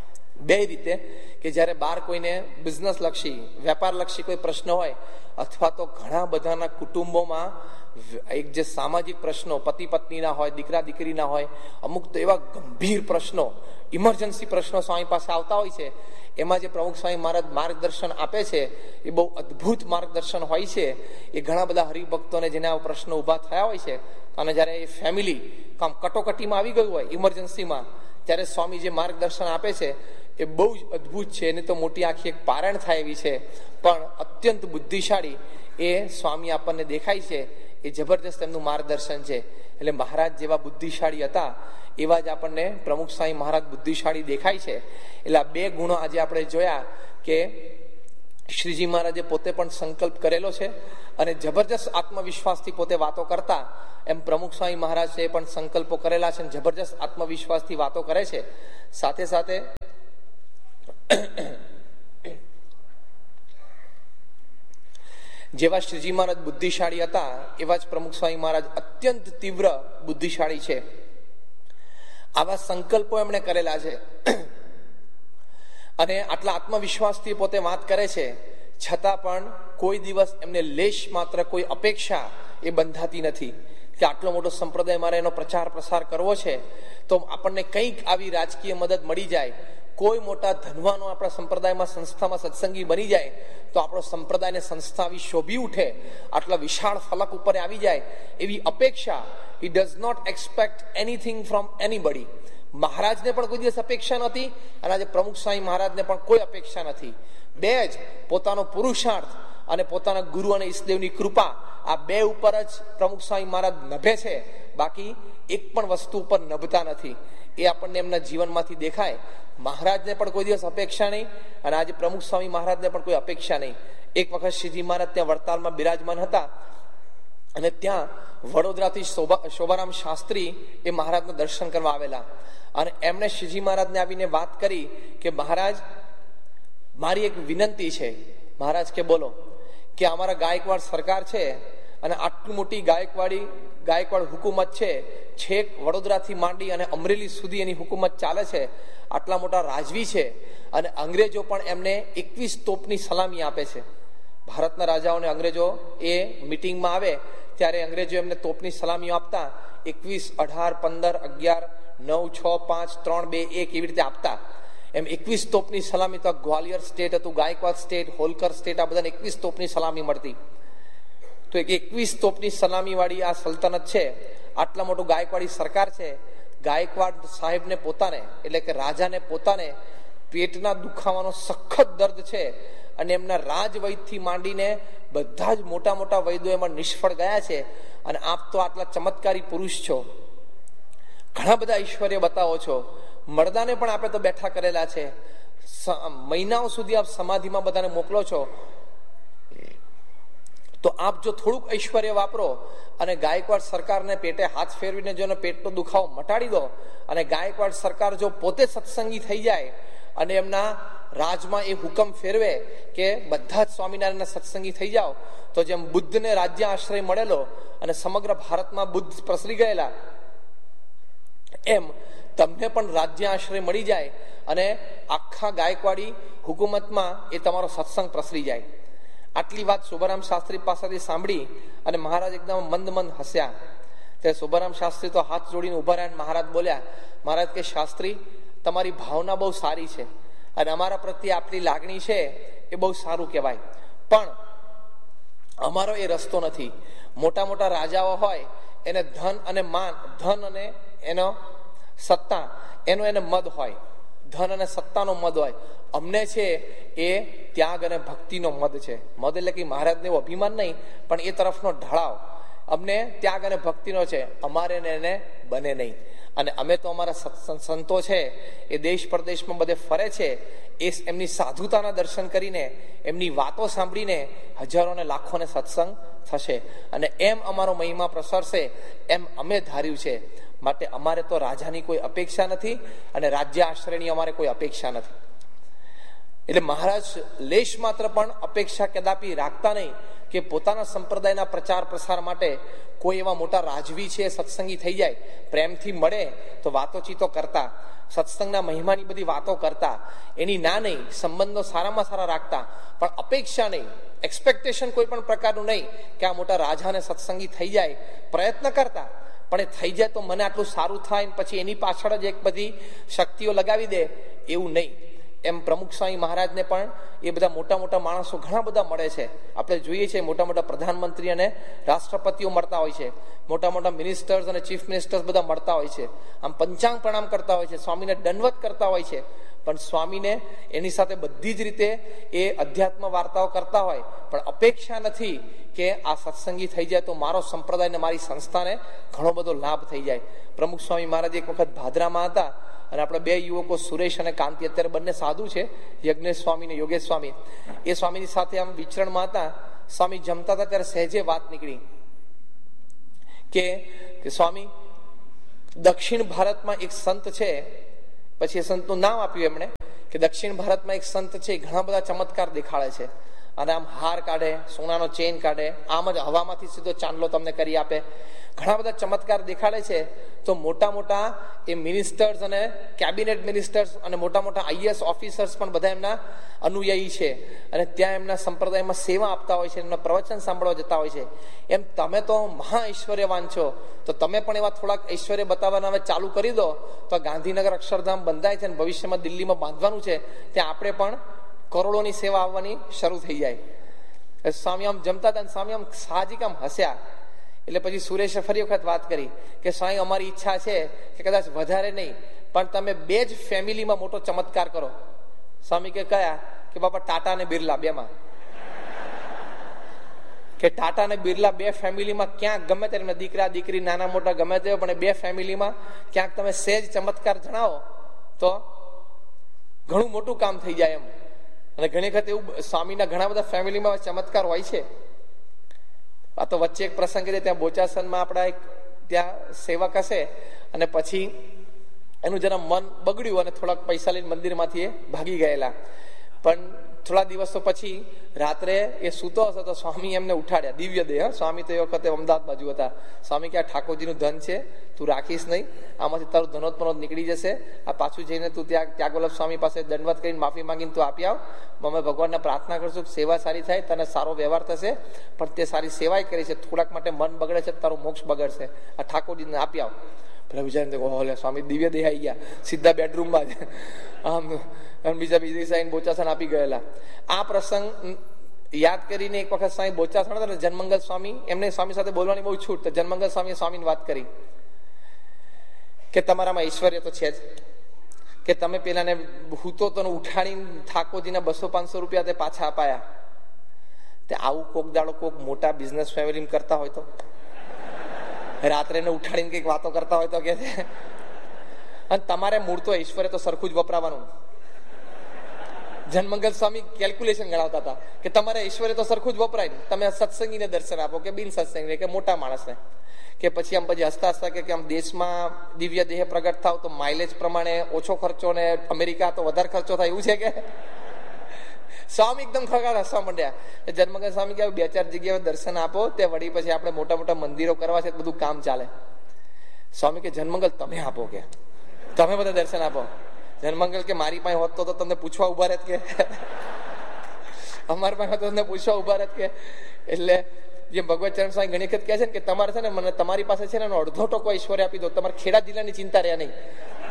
2 રીતે, કે જ્યારે બહાર કોઈને બિઝનેસ લક્ષી, વેપાર લક્ષી કોઈ પ્રશ્ન હોય, અથવા તો ઘણા બધાના કુટુંબોમાં એક જે સામાજિક પ્રશ્નો પતિ પત્નીના હોય, દીકરા દીકરીના હોય, અમુક તો એવા ગંભીર પ્રશ્નો, ઇમરજન્સી પ્રશ્નો સ્વામી પાસે આવતા હોય છે. એમાં જે પ્રમુખ સ્વામી મહારાજ માર્ગદર્શન આપે છે એ બહુ અદ્ભુત માર્ગદર્શન હોય છે. એ ઘણા બધા હરિભક્તોને જેને આ પ્રશ્નો ઉભા થયા હોય છે, અને જ્યારે એ ફેમિલી કામ કટોકટીમાં આવી ગયું હોય, ઇમરજન્સીમાં, ત્યારે સ્વામી જે માર્ગદર્શન આપે છે એ બહુ જ અદ્ભુત છે. એની તો મોટી આખી એક પારણ થાય એવી છે, પણ અત્યંત બુદ્ધિશાળી એ સ્વામી આપણને દેખાય છે. એ જબરદસ્ત એમનું માર્ગદર્શન છે. એટલે મહારાજ જેવા બુદ્ધિશાળી હતા એવા જ આપણને પ્રમુખ સ્વામી મહારાજ બુદ્ધિશાળી દેખાય છે. એટલે આ 2 ગુણો આજે આપણે જોયા કે શ્રીજી મહારાજે પોતે પણ સંકલ્પ કરેલો છે અને જબરજસ્ત આત્મવિશ્વાસથી પોતે વાતો કરતા, એમ પ્રમુખ સ્વામી મહારાજે પણ સંકલ્પો કરેલા છે અને જબરજસ્ત આત્મવિશ્વાસથી વાતો કરે છે. સાથે સાથે જેવા શ્રીજી મહારાજ બુદ્ધિશાળી હતા એવા જ પ્રમુખ સ્વામી મહારાજ અત્યંત તીવ્ર બુદ્ધિશાળી છે. આવા સંકલ્પો એમણે કરેલા છે અને આટલા આત્મવિશ્વાસથી પોતે વાત કરે છે, છતાં પણ કોઈ દિવસ એમને લેશ માત્ર કોઈ અપેક્ષા એ બંધાતી નથી કે આટલો મોટો સંપ્રદાય મારે એનો પ્રચાર પ્રસાર કરવો છે તો આપણને કંઈક આવી રાજકીય મદદ મળી જાય, કોઈ મોટા ધનવાનો આપણા સંપ્રદાયમાં સંસ્થામાં સત્સંગી બની જાય તો આપણો સંપ્રદાયને સંસ્થા આવી શોભી ઉઠે, આટલા વિશાળ ફલક ઉપર આવી જાય એવી અપેક્ષા. He does not expect anything from anybody. મહારાજને પણ કોઈ દિવસ અપેક્ષા નથી અને આજે પ્રમુખ સ્વામી મહારાજને પણ કોઈ અપેક્ષા નથી. બે જ પોતાનો પુરુષાર્થ અને પોતાના ગુરુ અને ઈષ્ટદેવની કૃપા, આ બે ઉપર જ પ્રમુખ સ્વામી મહારાજ નભે છે, બાકી એક પણ વસ્તુ ઉપર નભતા નથી. એ આપણને એમના જીવનમાંથી દેખાય. મહારાજને પણ કોઈ દિવસ અપેક્ષા નહીં અને આજે પ્રમુખ સ્વામી મહારાજને પણ કોઈ અપેક્ષા નહીં. એક વખત શ્રીજી મહારાજ ત્યાં વડતાલમાં બિરાજમાન હતા અને ત્યાં વડોદરાથી શોભારામ શાસ્ત્રી એ મહારાજના દર્શન કરવા આવેલા અને એમણે શ્રીજી મહારાજને આવીને વાત કરી કે મહારાજ, મારી એક વિનંતી છે. મહારાજ કે બોલો. કે અમારા ગાયકવાડ સરકાર છે અને આટલી મોટી ગાયકવાડ હુકુમત છે, છેક વડોદરાથી માંડી અને અમરેલી સુધી એની હુકુમત ચાલે છે, આટલા મોટા રાજવી છે અને અંગ્રેજો પણ એમને 21 તોપની સલામી આપે છે. ભારતના રાજાઓને અંગ્રેજો એ મિટિંગમાં આવે ત્યારે અંગ્રેજો એમને તોપની સલામીઓ આપતા, 21, 18, 15, 11, 9, 6, 5, 3, 2, 1 એવી રીતે આપતા. એમ 21 તોપની સલામી તો ગ્વાલિયર સ્ટેટ હતું, ગાયકવાડ સ્ટેટ, હોલકર સ્ટેટ, આ બધાને 21 તોપની સલામી મળતી. તો 21 તોપની સલામી વાળી આ સલ્તનત છે, આટલા મોટું ગાયકવાડી સરકાર છે. ગાયકવાડ સાહેબને પોતાને એટલે કે રાજાને પોતાને પેટના દુખાવાનો સખત દર્દ છે અને એમના રાજવૈદથી માંડીને બધા જ મોટા મોટા વૈદ્યો એમાં નિષ્ફળ ગયા છે અને આપ તો આટલા ચમત્કારી પુરુષ છો, ઘણા બધા ઐશ્વર્ય બતાવો છો, મરદાને પણ આપણે તો બેઠા કરેલા છે, મહિનાઓ સુધી આપ સમાધિમાં બધાને મોકલો છો, તો આપ જો થોડુંક ઐશ્વર્ય વાપરો અને ગાયકવાડ સરકારને પેટે હાથ ફેરવીને જો પેટનો દુખાવો મટાડી દો અને ગાયકવાડ સરકાર જો પોતે સત્સંગી થઈ જાય અને એમના રાજમાં એ હુકમ ફેરવે કે બધા જ સ્વામિનારાયણના સત્સંગી થઈ જાઓ, તો જેમ બુદ્ધને રાજ્ય આશ્રય મળેલો અને સમગ્ર ભારતમાં બુદ્ધ પ્રસરી ગયેલા, એમ તમને પણ રાજ્ય આશ્રય મળી જાય અને આખા ગાયકવાડી હુકુમતમાં એ તમારો સત્સંગ પ્રસરી જાય. આટલી વાત શોભારામ શાસ્ત્રી પાસેથી સાંભળી અને મહારાજ એકદમ મંદ મંદ હસ્યા. તે શોભારામ શાસ્ત્રી તો હાથ જોડીને ઉભા રહ્યા. મહારાજ બોલ્યા, મહારાજ કે શાસ્ત્રી, તમારી ભાવના બહુ સારી છે અને અમારા પ્રત્યે આપણી લાગણી છે એ બહુ સારું કહેવાય, પણ અમારો એ રસ્તો નથી. મોટા મોટા રાજાઓ હોય એને ધન અને માન, ધન અને એનો સત્તા, એને મદ હોય, ધન અને સત્તાનો મદ હોય. અમને છે એ ત્યાગ અને ભક્તિનો મદ છે. મદ એટલે કે મહારાજને એવું અભિમાન નહીં, પણ એ તરફનો ઢળાવ અમને ત્યાગ અને ભક્તિનો છે, અમારે એને બને નહીં. અને અમે તો અમારા સંતો છે એ દેશ પરદેશમાં બધે ફરે છે, એ એમની સાધુતાના દર્શન કરીને, એમની વાતો સાંભળીને હજારો ને લાખોને સત્સંગ થશે અને એમ અમારો મહિમા પ્રસરશે એમ અમે ધાર્યું છે. માટે અમારે તો રાજાની કોઈ અપેક્ષા નથી અને રાજ્ય આશ્રયની અમારે કોઈ અપેક્ષા નથી. એટલે મહારાજ લેશ માત્ર પણ અપેક્ષા કદાપી રાખતા નહીં કે પોતાના સંપ્રદાયના પ્રચાર પ્રસાર માટે કોઈ એવા મોટા રાજવી છે સત્સંગી થઈ જાય, પ્રેમથી મળે તો વાતોચીતો કરતા, સત્સંગના મહિમાની બધી વાતો કરતા, એની ના નહીં, સંબંધો સારામાં સારા રાખતા, પણ અપેક્ષા નહીં, એક્સપેક્ટેશન કોઈ પણ પ્રકારનું નહીં કે આ મોટા રાજાને સત્સંગી થઈ જાય, પ્રયત્ન કરતા, પણ એ થઈ જાય તો મને આટલું સારું થાય પછી એની પાછળ જ એક બધી શક્તિઓ લગાવી દે, એવું નહીં. એમ પ્રમુખ સ્વામી મહારાજને પણ એ બધા મોટા મોટા માણસો ઘણા બધા મળે છે. આપણે જોઈએ છીએ મોટા મોટા પ્રધાનમંત્રી અને રાષ્ટ્રપતિઓ મળતા હોય છે, મોટા મોટા મિનિસ્ટર્સ અને ચીફ મિનિસ્ટર્સ બધા મળતા હોય છે, આમ પંચાંગ પ્રણામ કરતા હોય છે, સ્વામીને દંડવત કરતા હોય છે, પણ સ્વામીને એની સાથે બધી જ રીતે એ અધ્યાત્મ વાર્તાઓ કરતા હોય, પણ અપેક્ષા નથી કે આ સત્સંગી થઈ જાય તો મારો સંપ્રદાય ને મારી સંસ્થાને ઘણો બધો લાભ થઈ જાય. પ્રમુખ સ્વામી મહારાજ એક વખત ભાદરામાં હતા અને આપણે બે યુવકો સુરેશ અને કાંતિ, અત્યારે બંને સાધુ છે, યજ્ઞેશ સ્વામી ને યોગેશ સ્વામી, એ સ્વામીની સાથે આમ વિચરણમાં હતા. સ્વામી જમતા હતા ત્યારે સહેજે વાત નીકળી કે સ્વામી, દક્ષિણ ભારતમાં એક સંત છે, પછી એ સંતનું નામ આપ્યું એમણે કે દક્ષિણ ભારતમાં એક સંત છે, ઘણા બધા ચમત્કાર દેખાડે છે, અને આમ હાર કાઢે, સોનાનો ચેન કાઢે, આમ જ હવામાંથી સીધો ચાંદલો તમને કરી આપે, ઘણા બધા ચમત્કાર દેખાડે છે. તો મોટા મોટા એ મિનિસ્ટર્સ અને કેબિનેટ મિનિસ્ટર્સ અને મોટા મોટા આઈએએસ ઓફિસર્સ પણ બધા એમના અનુયાયી છે, અને ત્યાં એમના સંપ્રદાયમાં સેવા આપતા હોય છે, એમના પ્રવચન સાંભળવા જતા હોય છે. એમ તમે તો મહા ઐશ્વર્યવાન છો, તો તમે પણ એવા થોડાક ઐશ્વર્ય બતાવવાના હવે ચાલુ કરી દો, તો ગાંધીનગર અક્ષરધામ બંધાય છે અને ભવિષ્યમાં દિલ્હીમાં બાંધવાનું છે, ત્યાં આપણે પણ કરોડોની સેવા આવવાની શરૂ થઈ જાય. સ્વામી આમ જમતા હતા, સ્વામી આમ સાહજિક આમ હસ્યા. એટલે પછી સુરેશે ફરી વખત વાત કરી કે સ્વામી, અમારી ઈચ્છા છે કે કદાચ વધારે નહીં, પણ તમે બે જ ફેમિલીમાં મોટો ચમત્કાર કરો. સ્વામી કે કયા? કે બાપા ટાટા અને બિરલા બેમાં, કે ટાટા અને બિરલા બે ફેમિલીમાં ક્યાંક ગમે ત્યારે દીકરા દીકરી નાના મોટા ગમે તે, પણ બે ફેમિલીમાં ક્યાંક તમે સહેજ ચમત્કાર જણાવો તો ઘણું મોટું કામ થઈ જાય એમ. અને ઘણી વખત એવું સ્વામીના ઘણા બધા ફેમિલીમાં ચમત્કાર હોય છે. આ તો વચ્ચે એક પ્રસંગ છે, ત્યાં બોચાસનમાં આપણા એક ત્યાં સેવક હશે, અને પછી એનું જરા મન બગડ્યું અને થોડાક પૈસા લઈને મંદિરમાંથી એ ભાગી ગયેલા. પણ થોડા દિવસો પછી રાત્રે એ સૂતો હશે તો સ્વામી એમને ઉઠાડ્યા, દિવ્ય દેહ. સ્વામી તો એ વખતે અમદાવાદ બાજુ હતા. સ્વામી કે આ ઠાકોરજીનું ધન છે, તું રાખીશ નહીં, આમાંથી તારું ધનોત્પનો નીકળી જશે, આ પાછું જઈને તું ત્યાં ત્યાગવલ્લભ સ્વામી પાસે દંડવત કરીને માફી માંગીને તું આપી આવ. અમે ભગવાનને પ્રાર્થના કરશું કે સેવા સારી થાય, તને સારો વ્યવહાર થશે, પણ તે સારી સેવાય કરી છે, થોડાક માટે મન બગડે છે, તારું મોક્ષ બગડશે, આ ઠાકોરજીને આપી આવ. પેલા વિચાર સ્વામી દિવ્ય દેહ આવી ગયા, સીધા બેડરૂમમાં જ આમ બીજા સાઈન બોચાસણ આપી ગયેલા. આ પ્રસંગ યાદ કરીને એક વખત સાંઈ બોચાસણ હતા ને, જનમંગલ સ્વામી, એમને સ્વામી સાથે બોલવાની બહુ છૂટ, તો જનમંગલ સ્વામીએ સ્વામીને વાત કરી કે તમારામાં ઐશ્વર્ય તો છે જ, કે તમે પેલાને હૂતો તો ઉઠાડીને ઠાકોરજીના 200-500 રૂપિયા તે પાછા અપાયા, તે આવું કોક દાડો કોક મોટા બિઝનેસ ફેમિલી કરતા હોય તો, રાત્રે ને ઉઠાડીને કઈક વાતો કરતા હોય તો કે, અને તમારે મૂળ તો ઐશ્વર્ય તો સરખું જ વપરાવાનું. જનમંગલ સ્વામી કેલ્ક્યુલેશન ગણાવતા હતા કે તમારે ઐશ્વર્ય તો સરખું જ વપરાય, તમે સત્સંગીને દર્શન આપો કે બિન સત્સંગીને કે મોટા માણસને, કે પછી આમ પછી હસતા હસતા કે આમ દેશમાં દિવ્ય દેહ પ્રગટ થાવ તો માઇલેજ પ્રમાણે ઓછો ખર્ચો ને અમેરિકા તો વધારે ખર્ચો થાય, એવું છે કે? સ્વામી એકદમ ખગાડ હસવા માંડ્યા. જનમંગલ સ્વામી કે 2-4 જગ્યાએ દર્શન આપો, તે વળી પછી આપણે મોટા મોટા મંદિરો કરવા છે, બધું કામ ચાલે. સ્વામી કે જનમંગલ તમે આપો, કે તમે બધા દર્શન આપો. જનમંગલ કે મારી પાસે હોત તો તમને પૂછવા ઉભા રહેત, કે અમારી પાસે હોત તો તમને પૂછવા ઉભા રહેત, કે એટલે જેમ ભગવત ચરણ સ્વામી ઘણી વખત કહે છે કે તમારે છે ને મને તમારી પાસે છે ને એનો અડધો ટકો ઐશ્વર્ય આપી દો, તમારે ખેડા જિલ્લાની ચિંતા રહ્યા નહીં.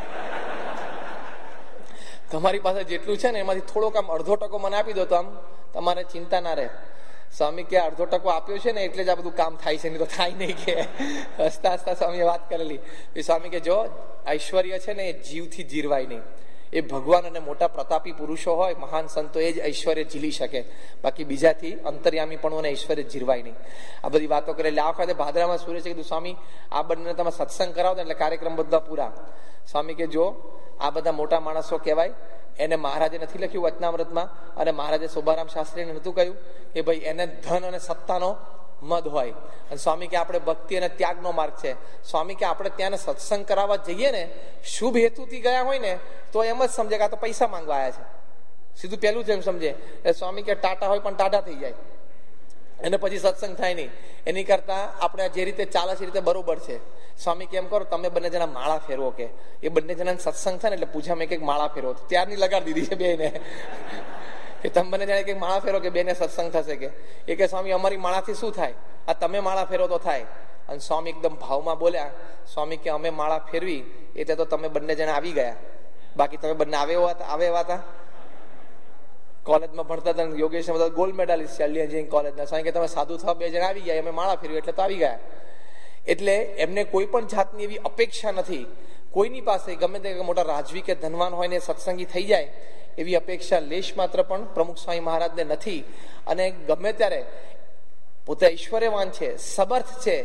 તમારી પાસે જેટલું છે ને એમાંથી થોડોક આમ અડધો ટકો મને આપી દો તો આમ તમારે ચિંતા ના રહે. સ્વામી કે અડધો ટકો આપ્યો છે ને એટલે જ આ બધું કામ થાય છે, નહીં તો થાય નહીં, કે હસતા હસતા સ્વામીએ વાત કરેલી. સ્વામી કે જો ઐશ્વર્ય છે ને એ જીવથી જીરવાય નહીં, એ ભગવાન અને મોટા પ્રતાપી પુરુષો હોય, મહાન સંતો, એ જ ઐશ્વર્ય ઝીલી શકે, બાકી બીજાથી અંતર્યામી પણ ઐશ્વર્ય જીરવાય નહીં. આ બધી વાતો કરે. એટલે આ વખતે ભાદરામાં સૂર્ય છે કીધું સ્વામી આ બંને તમે સત્સંગ કરાવો એટલે કાર્યક્રમ બધા પૂરા. સ્વામી કે જો આ બધા મોટા માણસો કહેવાય, એને મહારાજે નથી લખ્યું વચનામૃતમાં, અને મહારાજે શોભારામ શાસ્ત્રીને નતું કહ્યું કે ભાઈ એને ધન અને સત્તાનો મદ હોય. અને સ્વામી કે આપણે ભક્તિ અને ત્યાગનો માર્ગ છે. સ્વામી કે આપણે ત્યાં સત્સંગ કરાવવા જઈએ ને, શુભ હેતુથી ગયા હોય ને તો એમ જ સમજે કે આ તો પૈસા માંગવા આવ્યા છે, સીધું પેલું જ એમ સમજે. સ્વામી કે ટાટા હોય પણ ટાટા થઈ જાય, એને પછી સત્સંગ થાય નહીં. એની કરતા આપણે જે રીતે ચાલે છે એ રીતે બરોબર છે. સ્વામી કેમ કરો, તમે બંને જણા માળા ફેરવો, કે એ બંને જણા સત્સંગ થાય ને એટલે પૂજામાં એક માળા ફેરવો. ત્યારની લગાડી દીધી છે બેને, કે તમે બંને જણા એક માળા ફેરો કે બેને સત્સંગ થશે. કે એ કે સ્વામી અમારી માળાથી શું થાય, આ તમે માળા ફેરો તો થાય. અને સ્વામી એકદમ ભાવમાં બોલ્યા, સ્વામી કે અમે માળા ફેરવી એટલે તો તમે બંને જણા આવી ગયા, બાકી તમે બંને આવે એવા હતા. કોલેજમાં ભણતા હતા યોગેશ બધા ગોલ્ડ મેડાલિસ્ટ છે કોલેજના. સ્વામી કે તમે સાધુ થવા 2 જણા આવી ગયા, અમે માળા ફેરવી એટલે તો આવી ગયા. એટલે એમને કોઈ પણ જાતની એવી અપેક્ષા નથી કોઈની પાસે, ગમે તે મોટા રાજવી કે ધનવાન હોય ને સત્સંગી થઈ જાય એવી અપેક્ષા લેશ માત્ર પણ પ્રમુખ સ્વામી મહારાજને નથી. અને ગમે ત્યારે પોતે ઐશ્વર્યવાન છે, સમર્થ છે,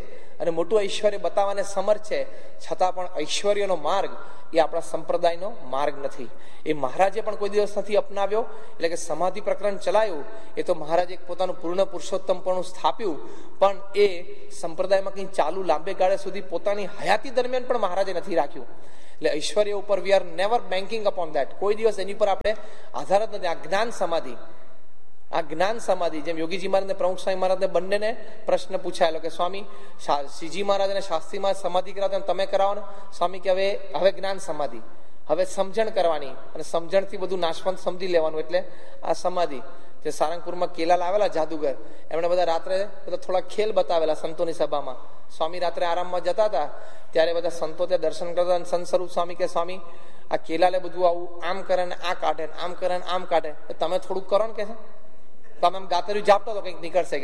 અને મોટું ઐશ્વર્ય બતાવવાને સમર્થ છે, છતાં પણ ઐશ્વર્યનો માર્ગ એ આપણા સંપ્રદાયનો માર્ગ નથી. એ મહારાજે પણ કોઈ દિવસ નથી અપનાવ્યો. એટલે કે સમાધિ પ્રકરણ ચલાયું એ તો મહારાજે પોતાનું પૂર્ણ પુરુષોત્તમપણું સ્થાપ્યું, પણ એ સંપ્રદાયમાં કંઈ ચાલુ લાંબે ગાળે સુધી પોતાની હયાતી દરમિયાન પણ મહારાજે નથી રાખ્યું. એટલે ઐશ્વર્ય ઉપર we are never banking upon that. કોઈ દિવસ એની પર આપણે આધાર જ નથી. આ જ્ઞાન સમાધિ, આ જ્ઞાન સમાધિ, જેમ યોગીજી મહારાજ પ્રમુખ સ્વામી મહારાજને બંનેને પ્રશ્ન પૂછાયેલો કે સ્વામી શ્રીજી મહારાજ અને શાસ્ત્રી મહારાજ સમાધિ કરાવતા તમે કરાવો ને. સ્વામી કે હવે જ્ઞાન સમાધિ, હવે સમજણ કરવાની અને સમજણથી બધું નાશવંત સમજી લેવાનું, એટલે આ સમાધિ. જે સારંગપુરમાં કેલા લાવેલા જાદુગર, એમણે બધા રાત્રે થોડા ખેલ બતાવેલા સંતોની સભામાં. સ્વામી રાત્રે આરામમાં જતા હતા ત્યારે બધા સંતો ત્યાં દર્શન કરતા. સંત સ્વરૂપ સ્વામી કે સ્વામી આ કેલાલે બધું આવું આમ કરે ને આ કાઢે, આમ કરે ને આમ કાઢે, તમે થોડુંક કરો ને કે તમે આમ ગાતર્યું જાપતો તો કંઈક નીકળશે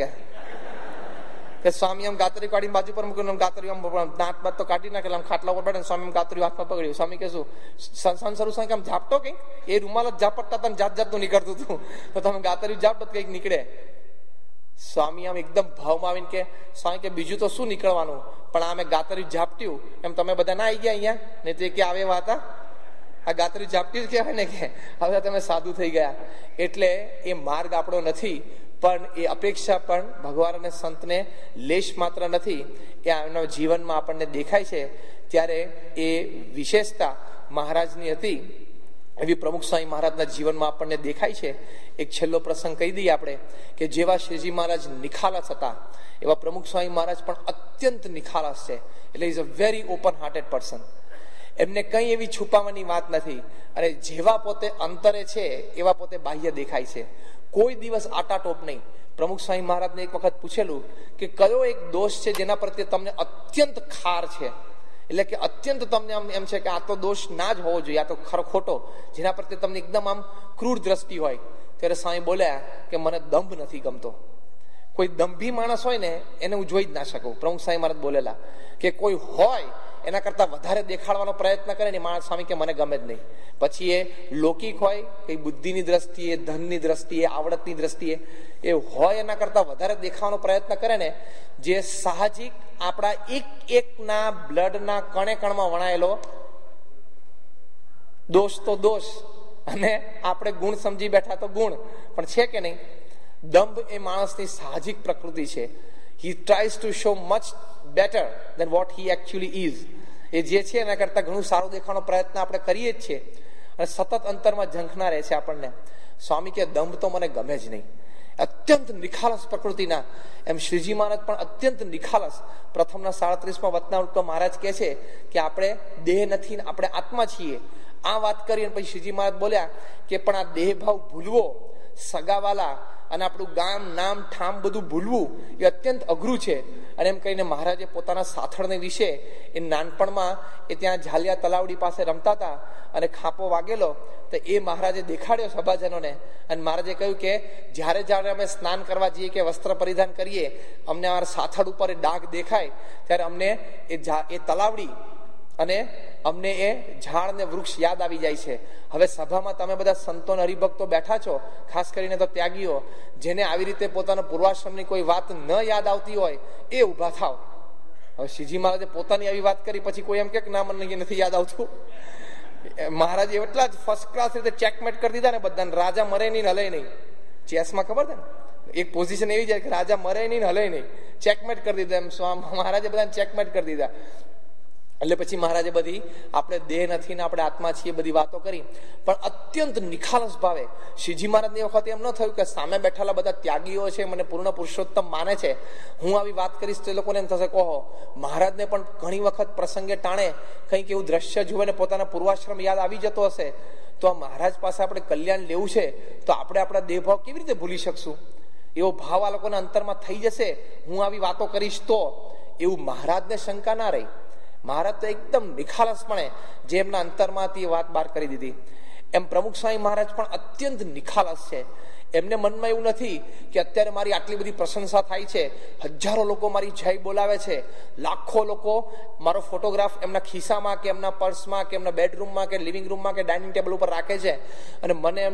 કે સ્વામી આમ ગાતરી કાઢીને બાજુ પર મૂક્યું, ગાતરી દાંત બાત તો કાઢી નાખેલા, આમ ખાટલા ઉપર બેઠે સ્વામી ગાતરી હાથમાં પકડ્યું. સ્વામી કે શું સંસાર સ્વામી આમ ઝાપટો કંઈક, એ રૂમાલ જ ઝાપટતા હતા, જાત જાતનું નીકળતું હતું, તો તમે ગાતરી ઝાપટો કંઈક નીકળે. સ્વામી આમ એકદમ ભાવમાં આવીને કે સ્વામી કે બીજું તો શું નીકળવાનું, પણ આ મેં ગાતરી ઝાપટ્યું એમ તમે બધા ના આવી ગયા અહીંયા, ને તે કે આવે એવા હતા, આ ગાતરી ઝાપટી જ કહેવાય ને કે હવે તમે સાધુ થઈ ગયા. એટલે એ માર્ગ આપણો નથી, પણ એ અપેક્ષા પણ ભગવાન અને સંતને લેશ માત્ર નથી, એ એમના જીવનમાં આપણને દેખાય છે. ત્યારે એ વિશેષતા મહારાજની હતી એવી પ્રમુખ સ્વામી મહારાજના જીવનમાં આપણને દેખાય છે. એક છેલ્લો પ્રસંગ કહી દઈએ આપણે કે જેવા શ્રીજી મહારાજ નિખાલસ હતા એવા પ્રમુખ સ્વામી મહારાજ પણ અત્યંત નિખાલસ છે. એટલે is a very open hearted person. એમને કઈ એવી છુપાવવાની વાત નથી, અને જેવા પોતે અંતરે છે એવા પોતે બાહ્ય દેખાય છે. કોઈ દિવસ આટાટોપ નહીં. પ્રમુખ સ્વામી મહારાજને એક વખત પૂછેલું કે કયો એક દોષ છે જેના પ્રત્યે તમને અત્યંત ખાર છે, એટલે કે અત્યંત તમને આમ એમ છે કે આ તો દોષ ના જ હોવો જોઈએ, આ તો ખોટો, જેના પ્રત્યે તમને એકદમ આમ ક્રૂર દ્રષ્ટિ હોય. ત્યારે સ્વામી બોલ્યા કે મને દંભ નથી ગમતો. કોઈ દંભી માણસ હોય ને એને હું જોઈ જ ના શકું. પ્રમુખ સ્વામી મહારાજ બોલેલા કે કોઈ હોય એના કરતા વધારે દેખાડવાનો પ્રયત્ન કરે ને માણસ સ્વામી કે મને ગમે જ નહીં. પછી એ લૌકિક હોય, કઈ બુદ્ધિની દ્રષ્ટિએ, ધનની દ્રષ્ટિએ, આવડતની દ્રષ્ટિએ એ હોય એના કરતા વધારે દેખાવાનો પ્રયત્ન કરે ને, જે સાહજિક આપણા એકના બ્લડના કણે કણમાં વણાયેલો દોષ તો દોષ, અને આપણે ગુણ સમજી બેઠા તો ગુણ પણ છે કે નહીં. દંભ એ માણસની સાહજિક પ્રકૃતિ છે. He tries to show much better than what he actually is. એ જે છે એના કરતા ઘણું સારું દેખાવાનો પ્રયત્ન આપણે કરીએ જ છીએ, અને સતત અંતરમાં ઝંખના રહે છે આપણને. સ્વામી કે દંભ તો મને ગમે જ નહીં. અત્યંત નિખાલસ પ્રકૃતિના. એમ શ્રીજી મહારાજ પણ અત્યંત નિખાલસ. પ્રથમના 37માં વચનામૃતમાં મહારાજ કહે છે કે આપણે દેહ નથી ને આપણે આત્મા છીએ. આ વાત કરી અને પછી શ્રીજી મહારાજ બોલ્યા કે પણ આ દેહ ભાવ ભૂલવો, સગાવાલા અને આપણું ગામ નામ ઠામ બધું ભૂલવું એ અત્યંત અઘરું છે. અને એમ કહીને મહારાજે પોતાના સાથળને વિશે એ નાનપણમાં એ ત્યાં ઝાલિયા તલાવડી પાસે રમતા હતા અને ખાપો વાગેલો તો એ મહારાજે દેખાડ્યો સભાજનોને. અને મહારાજે કહ્યું કે જ્યારે જ્યારે અમે સ્નાન કરવા જઈએ કે વસ્ત્ર પરિધાન કરીએ, અમને અમારા સાથળ ઉપર એ ડાઘ દેખાય ત્યારે અમને એ તલાવડી અને અમને એ ઝાડ ને વૃક્ષ યાદ આવી જાય છે. હવે સભામાં તમે બધા સંતો અને હરિભક્તો બેઠા છો, ખાસ કરીને તો ત્યાગીઓ, જેને આવી રીતે પોતાના પૂર્વાશ્રમની કોઈ વાત ન યાદ આવતી હોય એ ઉભા થાવ. હવે શ્રીજી મહારાજે પોતાની આવી વાત કરી, પછી કોઈ એમ કે ના મને નથી યાદ આવતું. મહારાજે એટલા જ ફર્સ્ટ ક્લાસ રીતે ચેકમેટ કરી દીધા ને બધાને. રાજા મરે નહીં હલે નહીં. ચેસમાં ખબર છે ને એક પોઝિશન એવી જાય કે રાજા મરે નહીં હલે નહીં, ચેકમેટ કરી દીધા. એમ મહારાજે બધાને ચેકમેટ કરી દીધા. એટલે પછી મહારાજે બધી આપણે દેહ નથી ને આપણે આત્મા છીએ બધી વાતો કરી, પણ અત્યંત નિખાલસ ભાવે. શ્રીજી મહારાજની વખતે એમ ન થયું કે સામે બેઠેલા બધા ત્યાગીઓ છે મને પૂર્ણ પુરુષોત્તમ માને છે, હું આવી વાત કરીશ તો એ લોકોને એમ થશે કહો. મહારાજને પણ ઘણી વખત પ્રસંગે ટાણે કંઈક એવું દ્રશ્ય જુએ ને પોતાના પૂર્વાશ્રમ યાદ આવી જતો હશે, તો આ મહારાજ પાસે આપણે કલ્યાણ લેવું છે તો આપણે આપણા દેહભાવ કેવી રીતે ભૂલી શકશું? એવો ભાવ આ લોકોના અંતરમાં થઈ જશે હું આવી વાતો કરીશ તો. એવું મહારાજને શંકા ના રહી. મહારાજ તો એકદમ નિખાલસપણે જે એમના અંતરમાંથી એ વાત બહાર કરી દીધી. એમ પ્રમુખ સ્વામી મહારાજ પણ અત્યંત નિખાલસ છે. એમને મનમાં એવું નથી કે અત્યારે મારી આટલી બધી પ્રશંસા થાય છે, હજારો લોકો મારી જય બોલાવે છે, લાખો લોકો મારો ફોટોગ્રાફ એમના ખિસ્સામાં કે એમના પર્સમાં કે એમના બેડરૂમમાં કે લિવિંગ રૂમમાં કે ડાઇનિંગ ટેબલ ઉપર રાખે છે, અને મને એમનો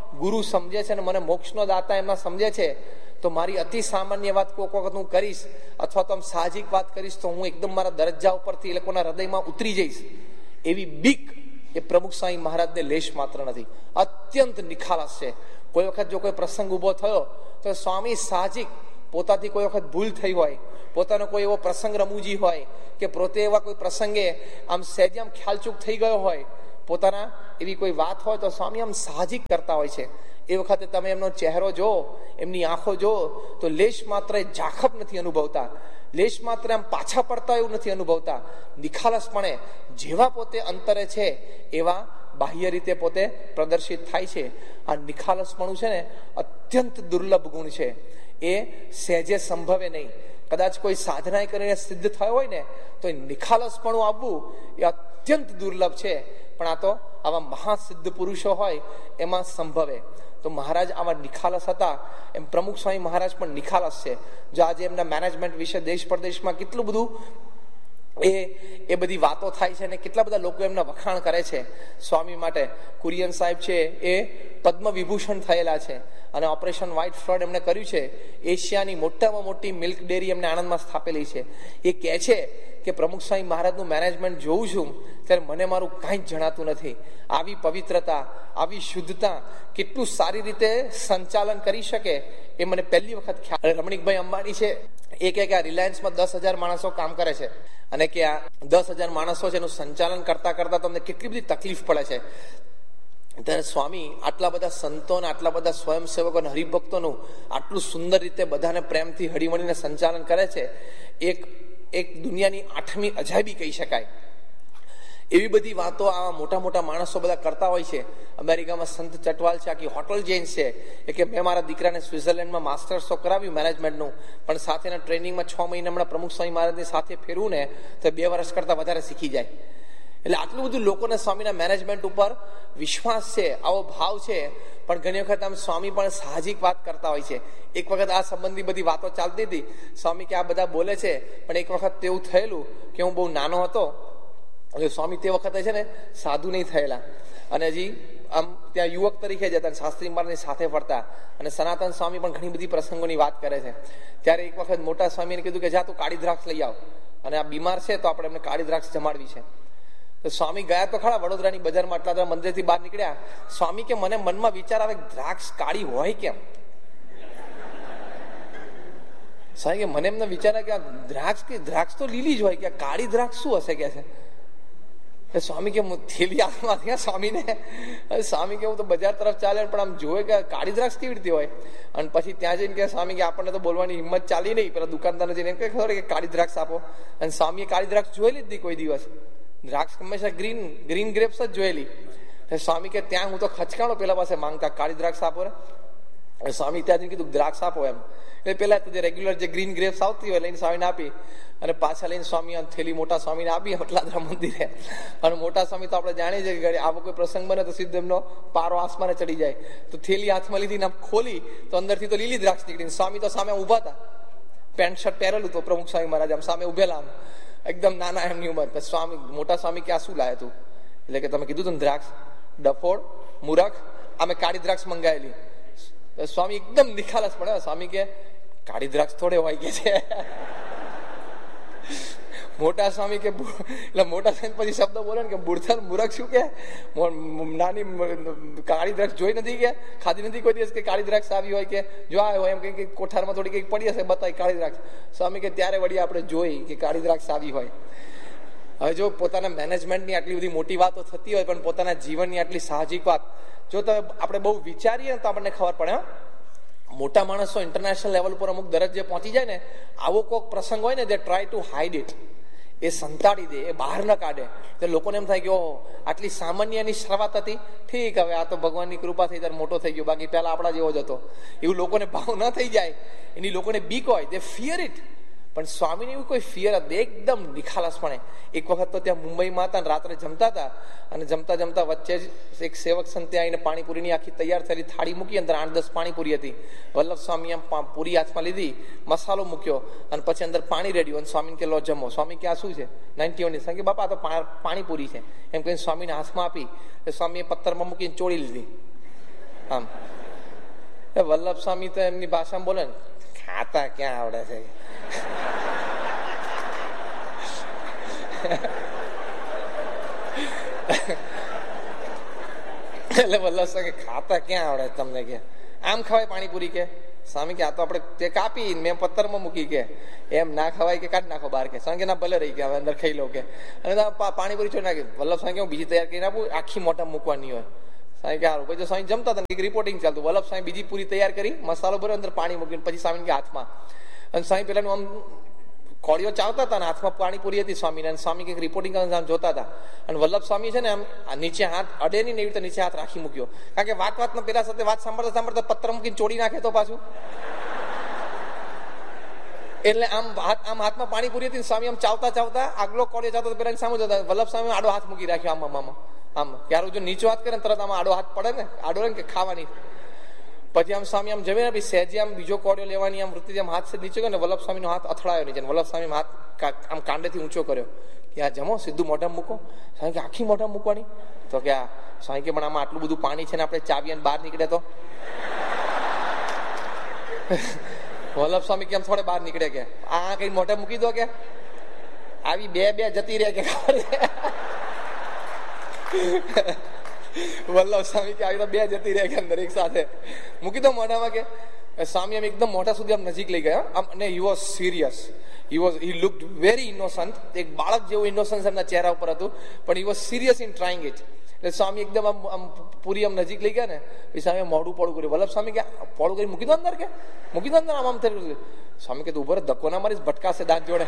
ગુરુ સમજે છે અને મને મોક્ષનો દાતા એમાં સમજે છે, તો મારી અતિ સામાન્ય વાત કોઈક વખત હું કરીશ અથવા તો આમ સાહજિક વાત કરીશ તો હું એકદમ મારા દરજ્જા ઉપરથી એ લોકોના હૃદયમાં ઉતરી જઈશ, એવી બીક એ પ્રમુખ સ્વામી મહારાજને લેશ માત્ર નથી. અત્યંત નિખાલસ છે. કોઈ વખત જો કોઈ પ્રસંગ ઉભો થયો તો સ્વામી સાહજિક પોતાથી કોઈ વખત ભૂલ થઈ હોય, પોતાનો કોઈ એવો પ્રસંગ રમૂજી હોય કે પોતે એવા કોઈ પ્રસંગે આમ સહેજે આમ ખ્યાલચૂક થઈ ગયો હોય, પોતાના એવી કોઈ વાત હોય તો સ્વામી આમ સાહજિક કરતા હોય છે. એ વખતે તમે એમનો ચહેરો જો, એમની આંખો જો તો લેશ માત્ર ઝાખપ નથી અનુભવતા, લેશ માત્ર આમ પાછા પડતા એવું નથી અનુભવતા. નિખાલસપણે જેવા પોતે અંતરે છે એવા બાહ્ય રીતે પોતે પ્રદર્શિત થાય છે. આ નિખાલસપણું છે ને અત્યંત દુર્લભ ગુણ છે. એ સહેજે સંભવે નહીં. કદાચ કોઈ સાધના કરીને સિદ્ધ થયો હોય ને તો નિખાલસપણું આવવું એ અત્યંત દુર્લભ છે. પણ આ તો આવા મહાસિદ્ધ પુરુષો હોય એમાં સંભવે. તો મહારાજ આવા નિખાલસ હતા, એમ પ્રમુખ સ્વામી મહારાજ પણ નિખાલસ છે. જો આજે એમના મેનેજમેન્ટ વિશે દેશ પરદેશમાં કેટલું બધું એ બધી વાતો થાય છે અને કેટલા બધા લોકો એમના વખાણ કરે છે સ્વામી માટે. કુરિયન સાહેબ છે એ પદ્મ વિભૂષણ થયેલા છે અને ઓપરેશન વ્હાઇટ ફ્લડ એમણે કર્યું છે. એશિયાની મોટામાં મોટી મિલ્ક ડેરી એમને આણંદમાં સ્થાપેલી છે. એ કહે છે કે પ્રમુખ સ્વામી મહારાજનું મેનેજમેન્ટ જોઉં છું ત્યારે મને મારું કાંઈ જ જણાતું નથી. આવી પવિત્રતા, આવી શુદ્ધતા કેટલું સારી રીતે સંચાલન કરી શકે એ મને પહેલી વખત ખ્યાલ. રમણીકભાઈ અંબાણી છે એ કહે કે આ રિલાયન્સમાં 10,000 માણસો કામ કરે છે અને કે આ 10,000 માણસો છે એનું સંચાલન કરતા કરતા તમને કેટલી બધી તકલીફ પડે છે. ત્યારે સ્વામી આટલા બધા સંતો અને આટલા બધા સ્વયંસેવકો અને હરિભક્તોનું આટલું સુંદર રીતે બધાને પ્રેમથી હળીમળીને સંચાલન કરે છે. એક દુનિયાની 8મી અજાયબી કહી શકાય. એવી બધી વાતો આ મોટા મોટા માણસો બધા કરતા હોય છે. અમેરિકામાં સંત ચટવાલ છે, આખી હોટલ ચેઇન છે. એ કે મેં મારા દીકરાને સ્વિટ્ઝરલેન્ડમાં માસ્ટર્સ તો કરાવ્યું મેનેજમેન્ટનું, પણ સાથેના ટ્રેનિંગમાં 6 મહિના હમણાં પ્રમુખ સ્વામી મહારાજની સાથે ફેરવું ને તો 2 વર્ષ કરતા વધારે શીખી જાય. એટલે આટલું બધું લોકોને સ્વામીના મેનેજમેન્ટ ઉપર વિશ્વાસ છે, આવો ભાવ છે. પણ ઘણી વખત આમ સ્વામી પણ સાહજિક વાત કરતા હોય છે. એક વખત આ સંબંધી બધી વાતો ચાલતી હતી. સ્વામી કે આ બધા બોલે છે, પણ એક વખત તેવું થયેલું કે હું બહુ નાનો હતો. સ્વામી તે વખતે છે ને સાધુ નહીં થયેલા અને હજી આમ ત્યાં યુવક તરીકે જતા, શાસ્ત્રી મહારાજની સાથે ફરતા. અને સનાતન સ્વામી પણ ઘણી બધી પ્રસંગોની વાત કરે છે. ત્યારે એક વખત મોટા સ્વામીને કીધું કે જા તું કાળી દ્રાક્ષ લઈ આવ, અને આ બીમાર છે તો આપણે એમને કાળી દ્રાક્ષ જમાડવી છે. તો સ્વામી ગયા તો ખરા વડોદરાની બજારમાં, આટલા બધા મંદિરથી બહાર નીકળ્યા. સ્વામી કે મને મનમાં વિચાર આવે દ્રાક્ષ કાળી હોય કેમ? સ્વામી કે મને એમને વિચાર આવે કે દ્રાક્ષ તો લીલી જ હોય, કે કાળી દ્રાક્ષ શું હશે કે છે. સ્વામી કે થેલી હાથમાં થયા સ્વામીને. સ્વામી કે હું તો બજાર તરફ ચાલે પણ આમ જોવે કે કાળી દ્રાક્ષ કેવી રીતે હોય. અને પછી ત્યાં જઈને કે સ્વામી કે આપણને તો બોલવાની હિંમત ચાલી નહીં. પેલા દુકાનદારને જઈને એમ ખબર કે કાળી દ્રાક્ષ આપો. અને સ્વામીએ કાળી દ્રાક્ષ જોયેલી જ નહીં કોઈ દિવસ. દ્રાક્ષ હંમેશા ગ્રીન ગ્રેપ્સ જ જોયેલી. સ્વામી કે ત્યાં હું તો ખચકાણો પેલા પાસે માંગતા કાળી દ્રાક્ષ આપો ને. સ્વામી ત્યાં જઈને કીધું દ્રાક્ષ આપો એમ. એટલે પેલા તો જે રેગ્યુલર જે ગ્રીન ગ્રેપ્સ આવતી હોય લઈને સ્વામીને આપી અને પાછા લઈને સ્વામી થેલી મોટા સ્વામીને આપી હટલાદરા મંદિરે. અને મોટા સ્વામી તો આપણે જાણીએ છીએ કે આવો કોઈ પ્રસંગ બને તો સીધો એમનો પારો આસમાને ચડી જાય. તો થેલી હાથમાં લીધી આમ ખોલી તો અંદરથી તો લીલી દ્રાક્ષ નીકળી. સ્વામી તો સામે ઉભા હતા, પેન્ટ શર્ટ પહેરેલું તો પ્રમુખ સ્વામી મહારાજ આમ સામે ઉભેલા, આમ એકદમ નાના એમની ઉંમર. સ્વામી મોટા સ્વામી કે આ શું લાયા તું? એટલે કે તમે કીધું તું દ્રાક્ષ, ડફોડ, મુરખ, અમે કાળી દ્રાક્ષ મંગાવેલી. સ્વામી એકદમ નિખાલસ પડે. સ્વામી કે કાળી દ્રાક્ષ થોડે હોય કે છે. મોટા સ્વામી કે એટલે મોટા સ્વામી પછી શબ્દ બોલે ને કે બુડથલ મૂરખ શું કે નાની કાળી દ્રાક્ષ જોઈ નથી કે ખાધી નથી કોઈ દિવસ કે કાળી દ્રાક્ષ આવી હોય કે જો આવ્યો એમ કઈ કોઠારમાં થોડી કઈક પડી હશે બતાવી કાળી દ્રાક્ષ. સ્વામી કે ત્યારે વળી આપણે જોઈ કે કાળી દ્રાક્ષ આવી હોય. હવે જો પોતાના મેનેજમેન્ટની આટલી બધી મોટી વાતો થતી હોય પણ પોતાના જીવનની આટલી સાહજિક વાત જો તમે આપણે બહુ વિચારીએ તો આપણને ખબર પડે. મોટા માણસો ઇન્ટરનેશનલ લેવલ પર અમુક દરજ્જે પહોંચી જાય ને, આવો કોઈક પ્રસંગ હોય ને દે ટ્રાય ટુ હાઇડ ઇટ. એ સંતાડી દે, એ બહાર ન કાઢે. તો લોકોને એમ થાય કે ઓહો આટલી સામાન્ય એની શરૂઆત હતી, ઠીક હવે આ તો ભગવાનની કૃપા થઈ ત્યારે મોટો થઈ ગયો, બાકી પહેલા આપણા જેવો જ હતો. એવું લોકોને ભાવ ન થઈ જાય, એની લોકોને બીક હોય, દે ફિયર ઇટ. પણ સ્વામીને એવું કોઈ ફિયર હતી, એકદમ નિખાલસપણે. એક વખત તો ત્યાં મુંબઈમાં હતા, રાત્રે જમતા હતા અને જમતા જમતા વચ્ચે જ એક સેવક સંતે આવીને પાણીપુરીની આખી તૈયાર થયેલી થાળી મૂકી, અંદર 8-10 પાણીપુરી હતી. વલ્લભ સ્વામી આમ પૂરી હાથમાં લીધી, મસાલો મૂક્યો અને પછી અંદર પાણી રેડ્યું અને સ્વામીને કે લો જમો. સ્વામી કે આ શું છે? 91 કે બાપા આ તો પાણીપુરી છે એમ કહીને સ્વામીને હાથમાં આપી. સ્વામીએ પથ્થરમાં મૂકીને ચોળી લીધી. આમ. વલ્લભ સ્વામી તો એમની ભાષામાં બોલે ને, ખાતા ક્યાં આવડે છે. એટલે વલ્લભ સ્વામી ખાતા ક્યાં આવડે તમને કે, આમ ખવાય પાણીપુરી કે? સ્વામી કે આ તો આપણે તે કાપી મેં પથ્થરમાં મૂકી કે, એમ ના ખવાય કે કાઢી નાખો બહાર કે. સ્વામી કે ના ભલે રહી ગયા, હવે અંદર ખાઈ લો કે. અને પાણીપુરી છોડી નાખી. વલ્લભ સ્વામી કે હું બીજી તૈયાર કરીને આપું, આખી મોટા મૂકવાની હોય. સ્વામી કે સારું. પછી સ્વામી જમતા હતા, રિપોર્ટિંગ ચાલતું. વલ્લભ સ્વામી બીજી પૂરી તૈયાર કરી, મસાલો ભર્યો, અંદર પાણી મૂકીને પછી સ્વામી કે હાથમાં. અને સ્વામી પેલાનું આમ કોળીઓ ચાવતા હતા ને હાથમાં પાણીપુરી હતી સ્વામીને. અને સ્વામી કંઈક રિપોર્ટિંગ જોતા હતા. અને વલ્લભ સ્વામી છે ને આમ નીચે હાથ અડે નહીં ને એવી રીતે નીચે હાથ રાખી મૂક્યો. કારણ કે વાતમાં પેલા સાથે વાત સાંભળતા સાંભળતા પત્ર મૂકીને ચોડી નાખે તો પાછું. એટલે આમ હાથમાં પાણીપુરી હતી. સ્વામી આમ ચાવતા ચાવતા આગલો કોળીઓ ચાવતા પેલા સામે જતા. વલ્લભ સ્વામી આડો હાથ મૂકી રાખ્યો આમ આમ. યાર જો નીચો હાથ કરે ને તરત આમાં આડો હાથ પડે ને, આડો રહે ને કે ખાવાની. પછી આમ સ્વામી આમ જમીને પછી સહેજે આમ બીજો કોળિયો લેવાની આમ વૃત્તિ આમ હાથ નીચે ગયો ને વલ્લભ સ્વામીનો હાથ અથડાયો નીચે. વલ્લભ સ્વામી હાથ આમ કાંડેથી ઊંચો કર્યો કે આ જમો, સીધું મોઢામાં મૂકો. સ્વામી કે આખી મોઢામાં મૂકવાની? તો કે આ સ્વામી કે પણ આમાં આટલું બધું પાણી છે ને આપણે ચાવીએ બહાર નીકળે તો. વલ્લભ સ્વામી કેમ થોડે બહાર નીકળે કે આ કઈ મોઢે મૂકી દો કે આવી બે જતી રહે કે. વલ્લભ સ્વામી કે આવી તો બે જતી રહે કે અંદર એક સાથે મૂકી દો મોઢામાં કે. સ્વામી આમ એકદમ મોઢા સુધી આમ નજીક લઈ ગયા અને he was serious. He લુક્ડ very innocent. એક બાળક જેવું ઇનોસન્સ એમના ચહેરા ઉપર હતું, પણ he was serious in trying it. એટલે સ્વામી એકદમ આમ પૂરી આમ નજીક લઈ ગયા ને પછી સ્વામી મોઢું પોળું કર્યું. વલ્લભ સ્વામી કે પોળું કરી મૂકી દો અંદર કે, મૂકી દો અંદર આમ થયું. સ્વામી કે તું ઉભો ધક્કો ના મારીશ, ભટકાશે દાંત જોડે.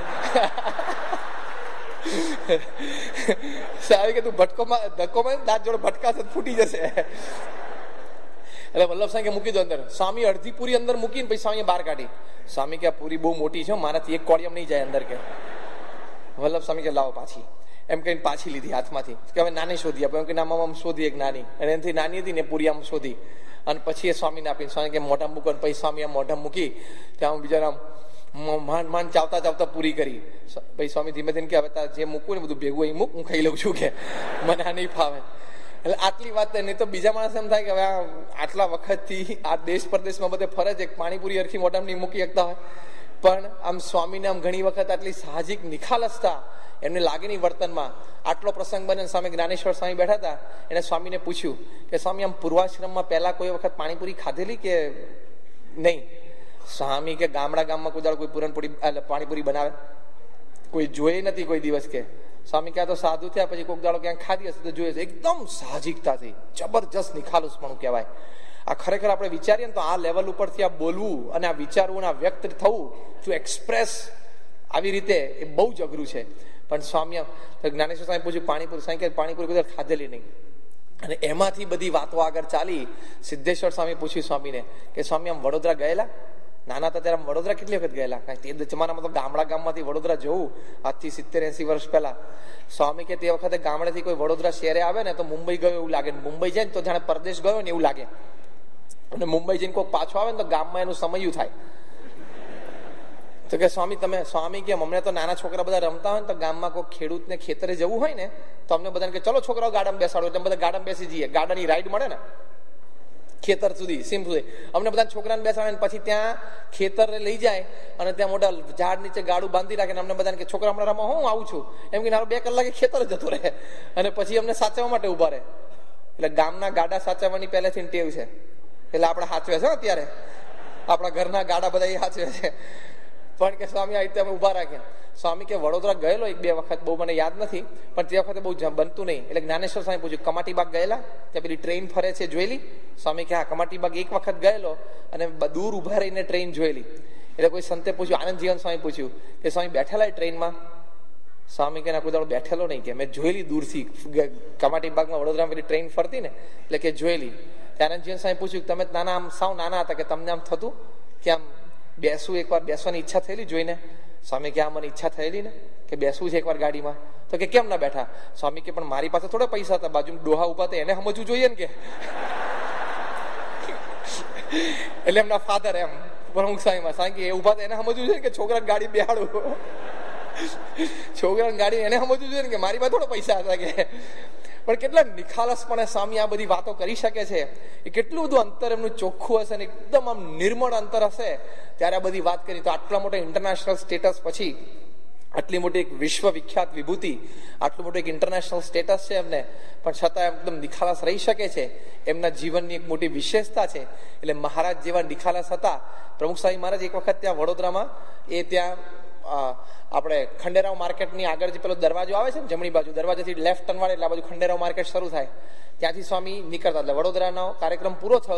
સ્વામી કે તું ધક્કો મારી દાંત જોડે ભટકાશે, ફૂટી જશે. એટલે વલ્લભ સ્વામી કે મૂકી દો અંદર. સ્વામી અડધી પૂરી અંદર મૂકીને પછી સ્વામી બહાર કાઢી. સ્વામી કે આ પૂરી બહુ મોટી છે, મારાથી એક કોળિયમ નહીં જાય અંદર કે. વલ્લભ સ્વામી કે લાવો પાછી, એમ કહીને પાછી લીધી હાથમાંથી કે હવે નાની શોધી આપે. એમ કે નામાં શોધી એક નાની, અને એનાથી નાની હતી ને પૂરી આમ શોધી અને પછી એ સ્વામીને આપીને સ્વામી કે મોઢા મૂકો. પછી સ્વામી આમ મોઢા મૂકી ત્યાં બિચારા માંડ ચાવતા પૂરી કરી. પછી સ્વામી ધીમે ધીમે કે હવે જે મૂકવું ને બધું ભેગું અહીં મૂક, હું ખાઈ લઉં છું કે મને આ નહીં ફાવે. એટલે આટલી વાત નહીં તો બીજા માણસ એમ થાય કે હવે આટલા વખતથી આ દેશ પરદેશમાં બધે ફરે છે, પાણીપુરી અરખી મોઢામાં નહીં મૂકી શકતા હોય. પણ આમ સ્વામીને આમ ઘણી વખત આટલી સાહજિક નિખાલસતા એમને લાગેની વર્તનમાં. આટલો પ્રસંગ બને સ્વામી જ્ઞાનેશ્વર સ્વામી બેઠા હતા. એને સ્વામીને પૂછ્યું કે સ્વામી આમ પૂર્વાશ્રમમાં પહેલા કોઈ વખત પાણીપુરી ખાધેલી કે નહીં? સ્વામી કે ગામમાં કોઈ કોઈ પૂરણપુરી પાણીપુરી બનાવે કોઈ જોઈ નથી કોઈ દિવસ કે. સ્વામી ક્યાં તો સાધુ થયા પછી કોઈક દાડો ક્યાંક ખાધી હશે તો જોઈએ છે. એકદમ સાહજિકતાથી જબરજસ્ત નિખાલસપણું કહેવાય. આ ખરેખર આપણે વિચારીએ ને તો આ લેવલ ઉપરથી આ બોલવું અને આ વિચારવું આ વ્યક્ત થવું, ટુ એક્સપ્રેસ આવી રીતે એ બહુ જ અઘરું છે. પણ સ્વામી જ્ઞાનેશ્વર સ્વામી પૂછ્યું પાણીપુરી, સ્વામી કે પાણીપુરી કોઈ ખાધેલી નહીં. અને એમાંથી બધી વાતો આગળ ચાલી. સિદ્ધેશ્વર સ્વામી પૂછ્યું સ્વામીને કે સ્વામી આમ વડોદરા ગયેલા? નાના હતા ત્યારે વડોદરા કેટલી વખત ગયેલા? કારણ તે જમાનામાં તો ગામમાંથી વડોદરા જવું આજથી 70-80 વર્ષ પહેલા. સ્વામી કે તે વખતે ગામડેથી કોઈ વડોદરા શહેરે આવે ને તો મુંબઈ ગયો એવું લાગે, મુંબઈ જાય ને તો જાણે પરદેશ ગયો ને એવું લાગે. અને મુંબઈ જઈને કોઈ પાછો આવે ને તો ગામમાં એનું સમયું થાય. તો કે સ્વામી કે અમને તો નાના છોકરા બધા રમતા હોય ને તો ગામમાં કોઈ ખેડૂતને ખેતરે જવું હોય ને તો અમને બધાને કે ચલો છોકરાઓ ગાડામાં બેસાડો, એટલે બધા ગાડામાં બેસી જઈએ. ગાડાની રાઈડ મળે ને ખેતર સુધી, સીમ સુધી. અમને બધા છોકરાને બેસાડે ને પછી ત્યાં ખેતરે લઈ જાય અને ત્યાં મોટા ઝાડ નીચે ગાડું બાંધી રાખે. અમને બધાને કે છોકરા હમણાં રમવા હું આવું છું એમ કે 2 કલાકે ખેતર જતો રહે અને પછી અમને સાચવવા માટે ઉભા રહે. એટલે ગામના ગાડા સાચવવાની પહેલેથી ટેવ છે. એટલે આપણે સાચવે છે અત્યારે આપણા ઘરના ગાડા બધા એ સાચવે છે. પણ કે સ્વામી આ રીતે અમે ઉભા રાખ્યા. સ્વામી કે વડોદરા ગયેલો 1-2 વખત, બહુ મને યાદ નથી, પણ તે વખતે બહુ બનતું નહીં. એટલે જ્ઞાનેશ્વર સ્વામી પૂછ્યું કમાટી બાગ ગયેલા? ત્યાં પેલી ટ્રેન ફરે છે જોયેલી? સ્વામી કે હા કમાટી બાગ 1 વખત ગયેલો અને દૂર ઉભા રહીને ટ્રેન જોયેલી. એટલે કોઈ સંતે પૂછ્યું, આનંદ જીવન સ્વામી પૂછ્યું કે સ્વામી બેઠેલા ટ્રેનમાં? સ્વામી કે ના કોઈ દાડો બેઠેલો નહીં કે મેં જોયેલી દૂરથી કમાટી બાગમાં વડોદરામાં પેલી ટ્રેન ફરતી ને એટલે કે જોયેલી. ત્યારે આનંદ જીવન સ્વામી પૂછ્યું તમે નાના આમ સાવ નાના હતા કે તમને આમ થતું કે આમ બેસવું, એકવાર બેસવાની ઈચ્છા થયેલી જોઈને? સ્વામી કે આ મને ઈચ્છા થયેલી ને કે બેસવું છે એકવાર ગાડીમાં. તો કે કેમ ના બેઠા? સ્વામી કે પણ મારી પાસે થોડા પૈસા હતા, બાજુમાં ડોહા ઉભા હતા એને સમજવું જોઈએ ને કે. એટલે એમના ફાધર એમ પ્રમુખ સ્વામીમાં સ્વામી કે એ ઉભા હતા એને સમજવું જોઈએ કે છોકરાને ગાડી બેહાડું. છોકરાને ગાડી એને સમજવું જોઈએ ને કે મારી પાસે થોડા પૈસા હતા કે. પણ કેટલા નિખાલસપણે સ્વામી આ બધી વાતો કરી શકે છે, એ કેટલું બધું અંતર એમનું ચોખ્ખું હશે ને એકદમ આમ નિર્મળ અંતર હશે ત્યારે આ બધી વાત કરી. તો આટલા મોટા ઇન્ટરનેશનલ સ્ટેટસ પછી, આટલી મોટી એક વિશ્વ વિખ્યાત વિભૂતિ, આટલું મોટું એક ઇન્ટરનેશનલ સ્ટેટસ છે એમને, પણ છતાં એકદમ નિખાલસ રહી શકે છે. એમના જીવનની એક મોટી વિશેષતા છે. એટલે મહારાજ જેવા નિખાલસ હતા. પ્રમુખ સ્વામી મહારાજ એક વખત ત્યાં વડોદરામાં, એ ત્યાં આપણે ખંડેરાવ માર્કેટની આગળ જે પેલો દરવાજો આવે છે ને જમણી બાજુ, દરવાજાથી લેફ્ટ ટર્ન વાળે એટલે આ બાજુ ખંડેરાવ માર્કેટ શરૂ થાય, ત્યાંથી સ્વામી નીકળતા. એટલે વડોદરાનો કાર્યક્રમ પૂરો થયો